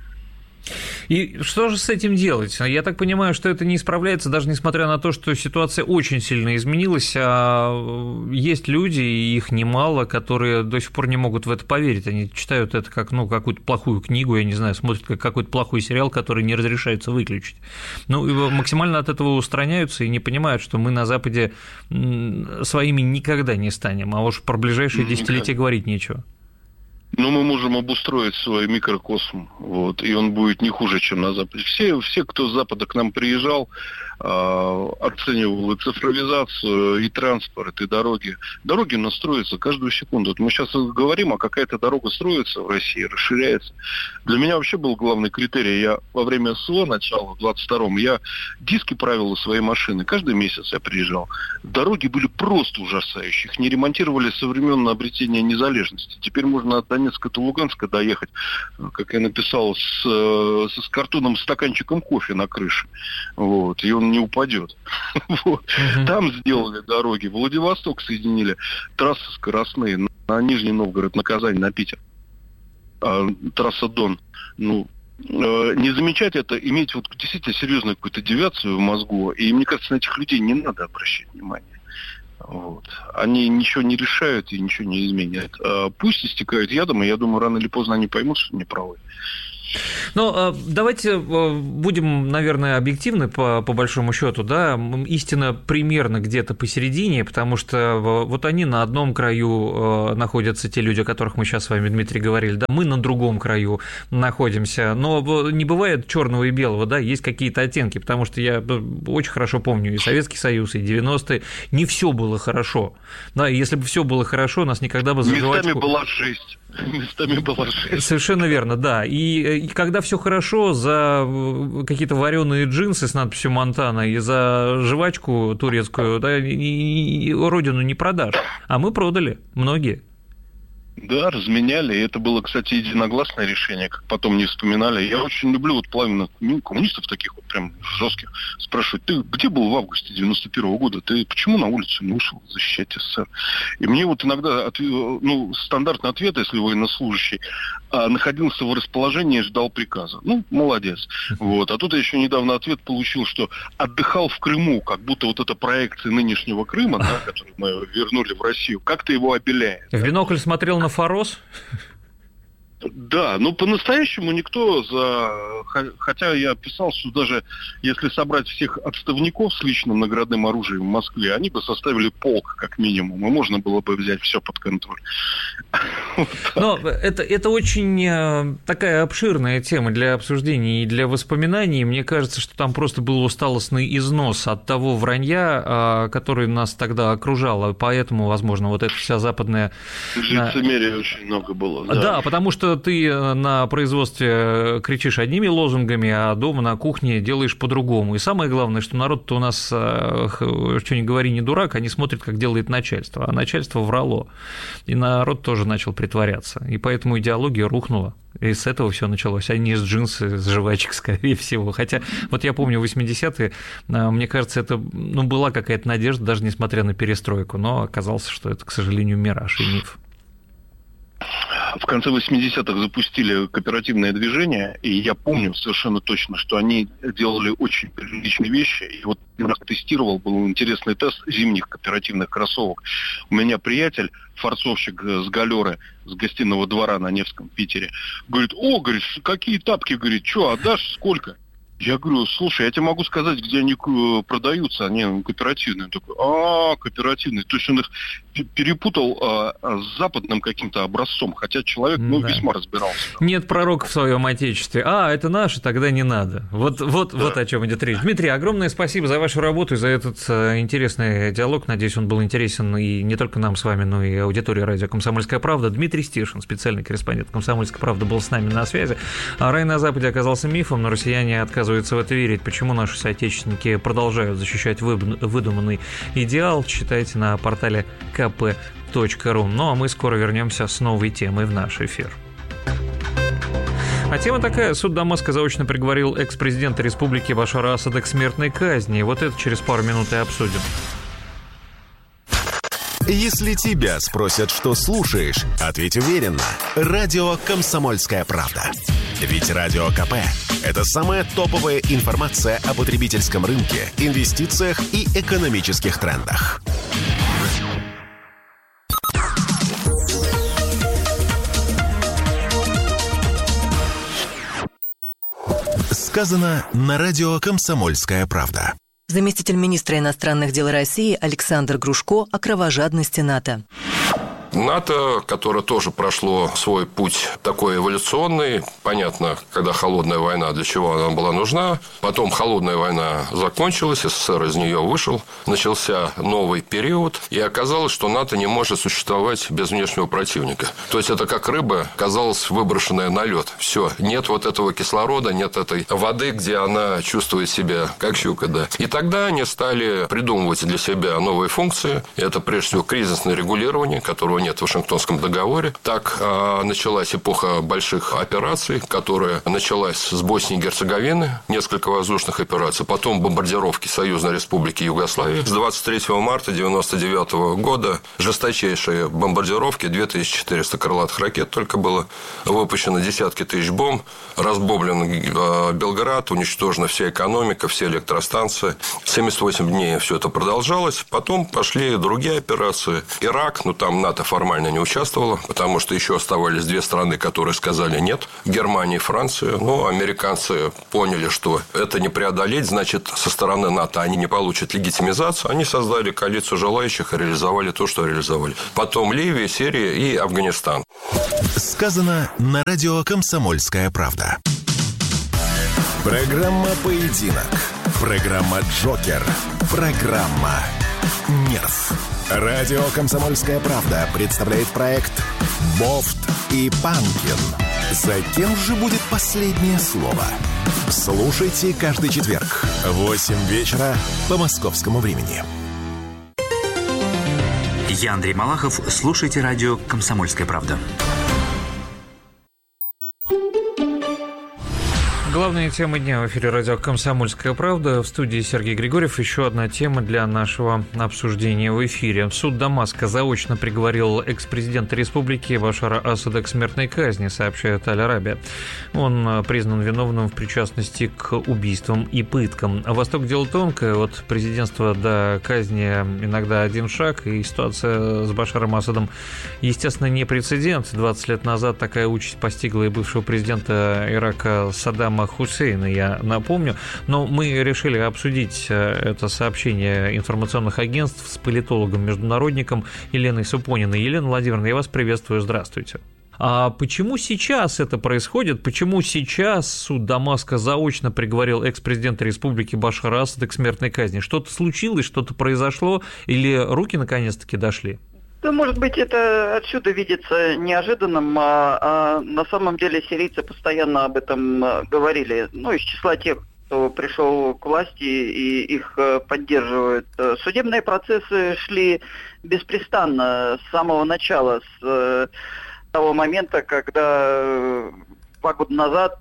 И что же с этим делать? Я так понимаю, что это не исправляется, даже несмотря на то, что ситуация очень сильно изменилась, а есть люди, и их немало, которые до сих пор не могут в это поверить. Они читают это как, ну, какую-то плохую книгу, я не знаю, смотрят как какой-то плохой сериал, который не разрешается выключить. Ну, и максимально от этого устраняются и не понимают, что мы на Западе своими никогда не станем, а уж про ближайшие десятилетия говорить нечего. Но мы можем обустроить свой микрокосм, вот, и он будет не хуже, чем на Западе. Все, все кто с Запада к нам приезжал, э, оценивал и цифровизацию, и транспорт, и дороги. Дороги у нас строятся каждую секунду. Вот мы сейчас говорим, а какая-то дорога строится в России, расширяется. Для меня вообще был главный критерий. Я во время СВО, начала в двадцать втором, я диски правил у своей машины. Каждый месяц я приезжал. Дороги были просто ужасающие. Их не ремонтировали со времен обретения незалежности. Теперь можно от Донецка до Луганска доехать, как я написал, с, с, с картонным стаканчиком кофе на крыше. Вот, и он не упадет. Вот. Uh-huh. Там сделали дороги. Владивосток соединили трассы скоростные на Нижний Новгород, на Казань, на Питер. А, трасса Дон. Ну, не замечать это, иметь вот действительно серьезную какую-то девиацию в мозгу. И мне кажется, на этих людей не надо обращать внимание. Вот. Они ничего не решают и ничего не изменяют. А пусть истекают ядом, и я думаю, рано или поздно они поймут, что они правы. Ну, давайте будем, наверное, объективны по, по большому счету, да, истина примерно где-то посередине, потому что вот они на одном краю находятся, те люди, о которых мы сейчас с вами, Дмитрий, говорили, да, мы на другом краю находимся, но не бывает черного и белого, да, есть какие-то оттенки, потому что я очень хорошо помню и Советский Союз, и девяностые, не все было хорошо, да, и если бы все было хорошо, нас никогда бы за жвачку... Местами была жесть. Местами была жесть. Совершенно верно, да. И, и когда все хорошо, за какие-то вареные джинсы с надписью «Монтана» и за жвачку турецкую, да, и, и, и родину не продашь. А мы продали, многие. Да, разменяли, и это было, кстати, единогласное решение, как потом не вспоминали. Я очень люблю вот пламенных коммунистов таких вот прям жестких спрашивать: ты где был в августе девяносто первого года? Ты почему на улицу не вышел защищать СССР? И мне вот иногда, ну, стандартный ответ, если военнослужащий, находился в расположении и ждал приказа. Ну, молодец. Вот. А тут я еще недавно ответ получил, что отдыхал в Крыму, как будто вот эта проекция нынешнего Крыма, да, который мы вернули в Россию, как-то его обеляет. В бинокль смотрел на Форос? Да, но по-настоящему никто за... Хотя я писал, что даже если собрать всех отставников с личным наградным оружием в Москве, они бы составили полк, как минимум, и можно было бы взять все под контроль. Но это, это очень такая обширная тема для обсуждений и для воспоминаний. Мне кажется, что там просто был усталостный износ от того вранья, который нас тогда окружало, поэтому, возможно, вот эта вся западная... Лицемерия очень много было. Да, да, потому что ты на производстве кричишь одними лозунгами, а дома на кухне делаешь по-другому. И самое главное, что народ-то у нас, что ни говори, не дурак, они смотрят, как делает начальство, а начальство врало. И народ тоже начал притворяться. И поэтому идеология рухнула. И с этого все началось, а не с джинсы, с жвачек, скорее всего. Хотя, вот я помню, восьмидесятые, мне кажется, это, ну, была какая-то надежда, даже несмотря на перестройку, но оказалось, что это, к сожалению, мираж и миф. В конце восьмидесятых запустили кооперативное движение, и я помню совершенно точно, что они делали очень приличные вещи. И вот я тестировал, был интересный тест зимних кооперативных кроссовок. У меня приятель, форцовщик с галеры, с гостиного двора на Невском, Питере, говорит: о, говорит, какие тапки, говорит, что, отдашь, сколько? Я говорю: слушай, я тебе могу сказать, где они продаются, они кооперативные. Он такой: а, кооперативные. То есть он их перепутал а, с западным каким-то образцом, хотя человек, ну, да, весьма разбирался. Нет пророка в своем отечестве. А, это наше, тогда не надо. Вот, вот, да. Вот о чем идет речь. Дмитрий, огромное спасибо за вашу работу и за этот интересный диалог. Надеюсь, он был интересен и не только нам с вами, но и аудитории радио «Комсомольская правда». Дмитрий Стишин, специальный корреспондент «Комсомольской правды», был с нами на связи. А рай на Западе оказался мифом, но россияне отказываются в это верить. Почему наши соотечественники продолжают защищать выдуманный идеал, читайте на портале ка пэ точка ру. Ну а мы скоро вернемся с новой темой в наш эфир. А тема такая: суд Дамаска заочно приговорил экс-президента республики Башара Асада к смертной казни. Вот это через пару минут и обсудим. Если тебя спросят, что слушаешь, ответь уверенно. Радио «Комсомольская правда». Ведь Радио ка пэ – это самая топовая информация о потребительском рынке, инвестициях и экономических трендах. Сказано на радио «Комсомольская правда». Заместитель министра иностранных дел России Александр Грушко о кровожадности НАТО. НАТО, которое тоже прошло свой путь такой эволюционный. Понятно, когда холодная война, для чего она была нужна. Потом холодная война закончилась, СССР из нее вышел. Начался новый период. И оказалось, что НАТО не может существовать без внешнего противника. То есть, это как рыба, казалось, выброшенная на лед. Все, нет вот этого кислорода, нет этой воды, где она чувствует себя как щука, да. И тогда они стали придумывать для себя новые функции. Это, прежде всего, кризисное регулирование, которого нет в Вашингтонском договоре. Так э, началась эпоха больших операций, которая началась с Боснии и Герцеговины, несколько воздушных операций, потом бомбардировки Союзной Республики Югославии. С двадцать третьего марта девяносто девятого года жесточайшие бомбардировки, две тысячи четыреста крылатых ракет только было выпущено, десятки тысяч бомб, разбомблен э, Белград, уничтожена вся экономика, все электростанции. семьдесят восемь дней все это продолжалось. Потом пошли другие операции. Ирак, ну там НАТО формально не участвовало, потому что еще оставались две страны, которые сказали нет. Германия и Франция. Но американцы поняли, что это не преодолеть, значит, со стороны НАТО они не получат легитимизацию. Они создали коалицию желающих и реализовали то, что реализовали. Потом Ливия, Сирия и Афганистан. Сказано на радио «Комсомольская правда». Программа «Поединок». Программа «Джокер». Программа «Нерв». Радио «Комсомольская правда» представляет проект «Бофт и Панкин». За кем же будет последнее слово? Слушайте каждый четверг в восемь вечера по московскому времени. Я Андрей Малахов. Слушайте радио «Комсомольская правда». Главные темы дня в эфире радио «Комсомольская правда». В студии Сергей Григорьев. Еще одна тема для нашего обсуждения в эфире. Суд Дамаска заочно приговорил экс-президента республики Башара Асада к смертной казни, сообщает Аль-Арабия. Он признан виновным в причастности к убийствам и пыткам. Восток дело тонкое. От президентства до казни иногда один шаг. И ситуация с Башаром Асадом, естественно, не прецедент. двадцать лет назад такая участь постигла и бывшего президента Ирака Саддама Хусейна, я напомню. Но мы решили обсудить это сообщение информационных агентств с политологом-международником Еленой Супониной. Елена Владимировна, я вас приветствую, здравствуйте. А почему сейчас это происходит? Почему сейчас суд Дамаска заочно приговорил экс-президента республики Башара Асада к смертной казни? Что-то случилось, что-то произошло, или руки наконец-таки дошли? Да, может быть, это отсюда видится неожиданным, а, а на самом деле сирийцы постоянно об этом говорили. Ну, из числа тех, кто пришел к власти и их поддерживают. Судебные процессы шли беспрестанно с самого начала, с того момента, когда два года назад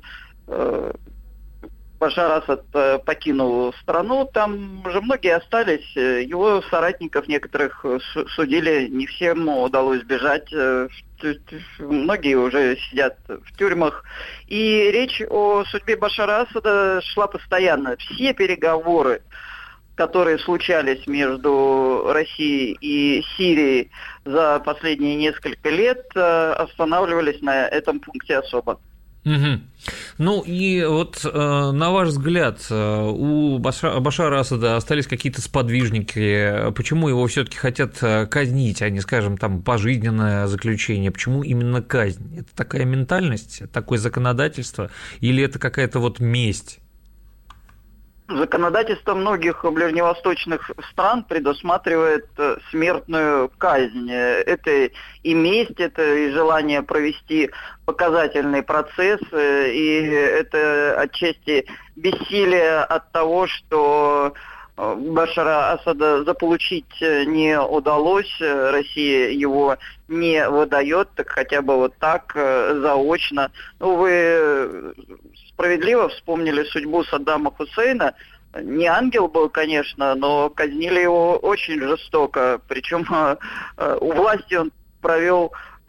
Башар Асад покинул страну, там уже многие остались, его соратников некоторых судили, не всем удалось бежать, многие уже сидят в тюрьмах. И речь о судьбе Башара Асада шла постоянно. Все переговоры, которые случались между Россией и Сирией за последние несколько лет, останавливались на этом пункте особо. Угу. Ну и вот э, на ваш взгляд, э, у Башара, Башара Асада остались какие-то сподвижники, почему его все-таки хотят казнить, а не, скажем, там, пожизненное заключение, почему именно казнь? Это такая ментальность, такое законодательство, или это какая-то вот месть? Законодательство многих ближневосточных стран предусматривает смертную казнь. Это и месть, это и желание провести показательный процесс, и это отчасти бессилие от того, что Башара Асада заполучить не удалось, Россия его не выдает, так хотя бы вот так, заочно. Ну, вы справедливо вспомнили судьбу Саддама Хусейна. Не ангел был, конечно, но казнили его очень жестоко. Причем у власти он провел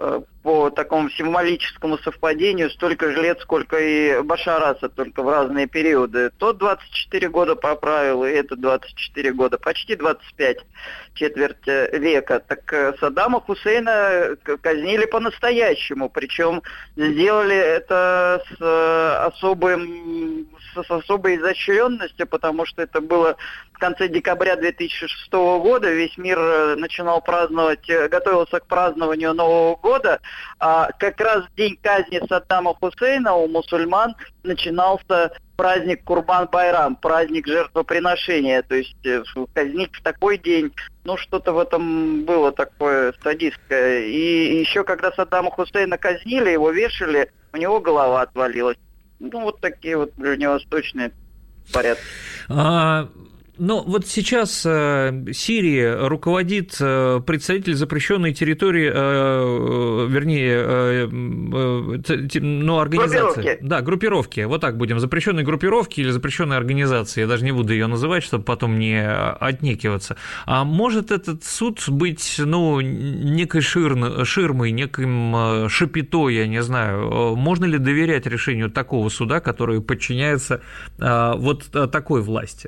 по такому символическому совпадению столько же лет, сколько и Башар Асад, только в разные периоды. Тот двадцать четыре года поправил, и этот двадцать четыре года, почти двадцать пять, четверть века. Так Саддама Хусейна казнили по-настоящему, причем сделали это с особым, с особой изощренностью, потому что это было в конце декабря две тысячи шестого года, весь мир начинал праздновать, готовился к празднованию Нового года, а как раз в день казни Саддама Хусейна у мусульман начинался праздник Курбан-Байрам, праздник жертвоприношения, то есть казнить в такой день, ну что-то в этом было такое садистское. И еще когда Саддама Хусейна казнили, его вешали, у него голова отвалилась. Ну вот такие вот ближневосточные порядки. А... Но вот сейчас э, Сирии руководит э, представитель запрещенной территории, э, вернее, э, э, ну, организации. Группировки. Да, группировки. Вот так будем. Запрещенной группировки или запрещенной организации. Я даже не буду ее называть, чтобы потом не отнекиваться. А может этот суд быть, ну, некой шир, ширмой, неким шапито, я не знаю. Можно ли доверять решению такого суда, который подчиняется э, вот такой власти?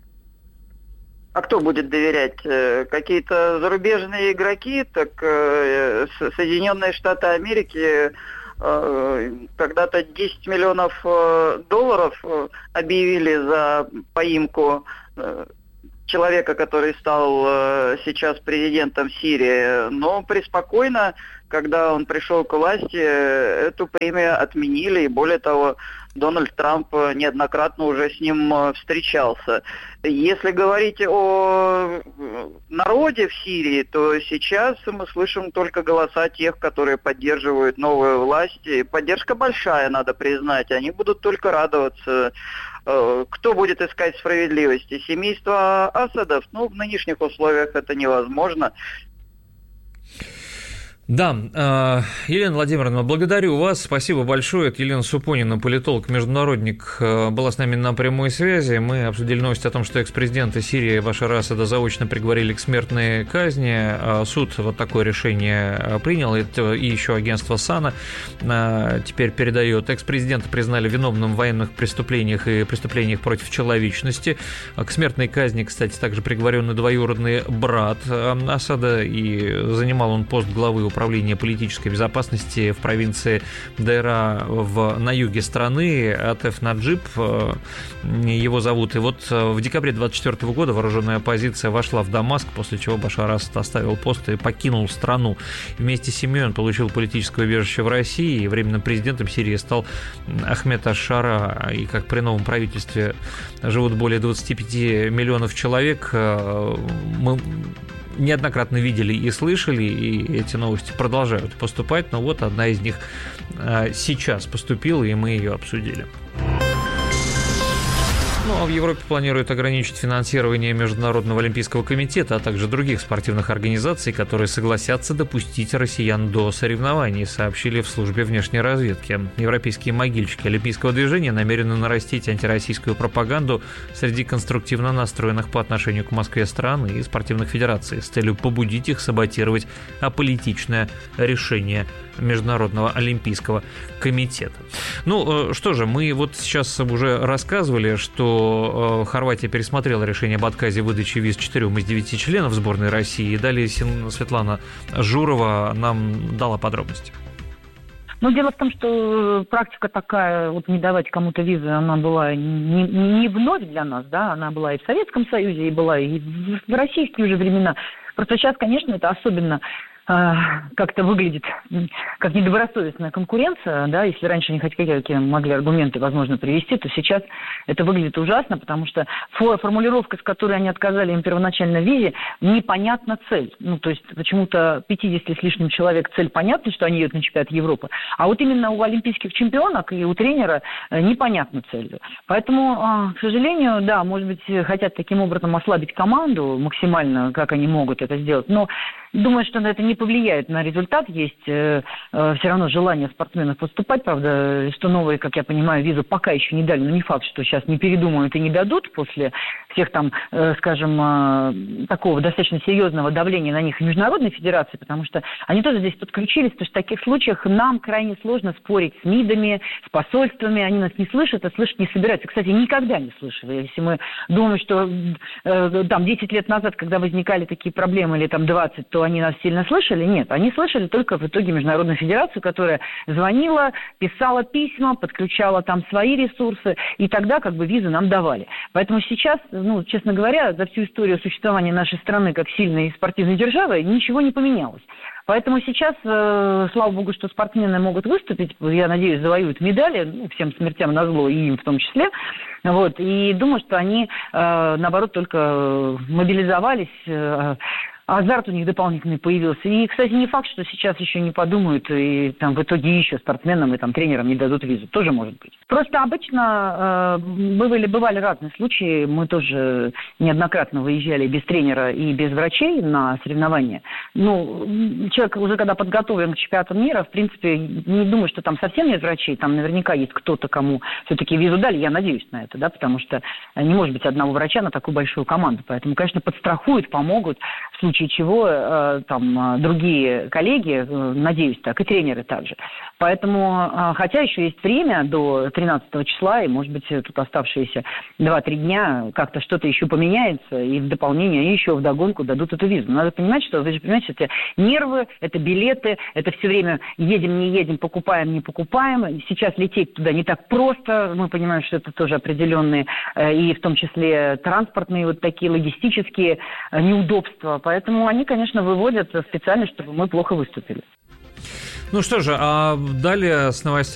А кто будет доверять? Какие-то зарубежные игроки? Так Соединенные Штаты Америки когда-то десять миллионов долларов объявили за поимку человека, который стал сейчас президентом Сирии, но преспокойно, когда он пришел к власти, эту премию отменили, и более того, Дональд Трамп неоднократно уже с ним встречался. Если говорить о народе в Сирии, то сейчас мы слышим только голоса тех, которые поддерживают новую власть. И поддержка большая, надо признать. Они будут только радоваться. Кто будет искать справедливости? Семейство Асадов? Ну, в нынешних условиях это невозможно. Да, Елена Владимировна, благодарю вас, спасибо большое. Это Елена Супонина, политолог, международник, была с нами на прямой связи. Мы обсудили новость о том, что экс-президента Сирии Башара Асада заочно приговорили к смертной казни. Суд вот такое решение принял, это и еще агентство САНА теперь передает. Экс-президента признали виновным в военных преступлениях и преступлениях против человечности. К смертной казни, кстати, также приговоренный двоюродный брат Асада, и занимал он пост главы управления управления политической безопасности в провинции Дейра в, на юге страны, Атеф Наджиб его зовут. И вот в декабре двадцать четвёртого года вооруженная оппозиция вошла в Дамаск, после чего Башар Асад оставил пост и покинул страну. Вместе с семьей он получил политическое убежище в России, и временным президентом Сирии стал Ахмед аш-Шара. И как при новом правительстве живут более двадцать пять миллионов человек, мы неоднократно видели и слышали, и эти новости продолжают поступать, но вот одна из них сейчас поступила, и мы ее обсудили. Ну, а в Европе планируют ограничить финансирование Международного олимпийского комитета, а также других спортивных организаций, которые согласятся допустить россиян до соревнований, сообщили в службе внешней разведки. Европейские могильщики олимпийского движения намерены нарастить антироссийскую пропаганду среди конструктивно настроенных по отношению к Москве стран и спортивных федераций с целью побудить их саботировать аполитичное решение Международного олимпийского комитета. Ну, что же, мы вот сейчас уже рассказывали, что Хорватия пересмотрела решение об отказе выдачи виз четырем из девяти членов сборной России. И далее Светлана Журова нам дала подробности. Но дело в том, что практика такая, вот не давать кому-то визы, она была не, не вновь для нас, да, она была и в Советском Союзе, и была и в российские уже времена. Просто сейчас, конечно, это особенно как-то выглядит как недобросовестная конкуренция, да, если раньше они хоть какие могли аргументы, возможно, привести, то сейчас это выглядит ужасно, потому что формулировка, с которой они отказали им первоначально в визе, непонятна цель. Ну, то есть почему-то пятьдесят с лишним человек цель понятна, что они едут на чемпионат Европы, а вот именно у олимпийских чемпионок и у тренера непонятна цель. Поэтому, к сожалению, да, может быть, хотят таким образом ослабить команду максимально, как они могут это сделать, но думаю, что это не повлияет на результат. Есть э, э, все равно желание спортсменов поступать. Правда, что новые, как я понимаю, визу пока еще не дали. Но не факт, что сейчас не передумают и не дадут после всех там, э, скажем, э, такого достаточно серьезного давления на них и Международной Федерации, потому что они тоже здесь подключились, потому что в таких случаях нам крайне сложно спорить с МИДами, с посольствами. Они нас не слышат, а слышать не собираются. Кстати, никогда не слышали. Если мы думаем, что э, там десять лет назад, когда возникали такие проблемы, или там двадцать, то они нас сильно слышали. Нет, они слышали только в итоге Международную Федерацию, которая звонила, писала письма, подключала там свои ресурсы, и тогда как бы визы нам давали. Поэтому сейчас, ну, честно говоря, за всю историю существования нашей страны как сильной спортивной державы ничего не поменялось. Поэтому сейчас, э, слава богу, что спортсмены могут выступить, я надеюсь, завоюют медали, ну, всем смертям назло, и им в том числе. Вот, и думаю, что они, э, наоборот, только мобилизовались, э, азарт у них дополнительный появился. И, кстати, не факт, что сейчас еще не подумают, и там в итоге еще спортсменам и там тренерам не дадут визу. Тоже может быть. Просто обычно э, бывали, бывали разные случаи. Мы тоже неоднократно выезжали без тренера и без врачей на соревнования. Ну, человек уже когда подготовлен к чемпионату мира, в принципе, не думаю, что там совсем нет врачей. Там наверняка есть кто-то, кому все-таки визу дали. Я надеюсь на это, да, потому что не может быть одного врача на такую большую команду. Поэтому, конечно, подстрахуют, помогут в случае чего э, там другие коллеги, э, надеюсь так, и тренеры также. Поэтому, э, хотя еще есть время до тринадцатого числа, и, может быть, тут оставшиеся два-три дня как-то что-то еще поменяется, и в дополнение, и еще вдогонку дадут эту визу. Надо понимать, что, вы же понимаете, это нервы, это билеты, это все время едем, не едем, покупаем, не покупаем. Сейчас лететь туда не так просто, мы понимаем, что это тоже определенные, э, и в том числе транспортные вот такие логистические э, неудобства. Поэтому Поэтому они, конечно, выводят специально, чтобы мы плохо выступили. Ну что же, а далее с новостями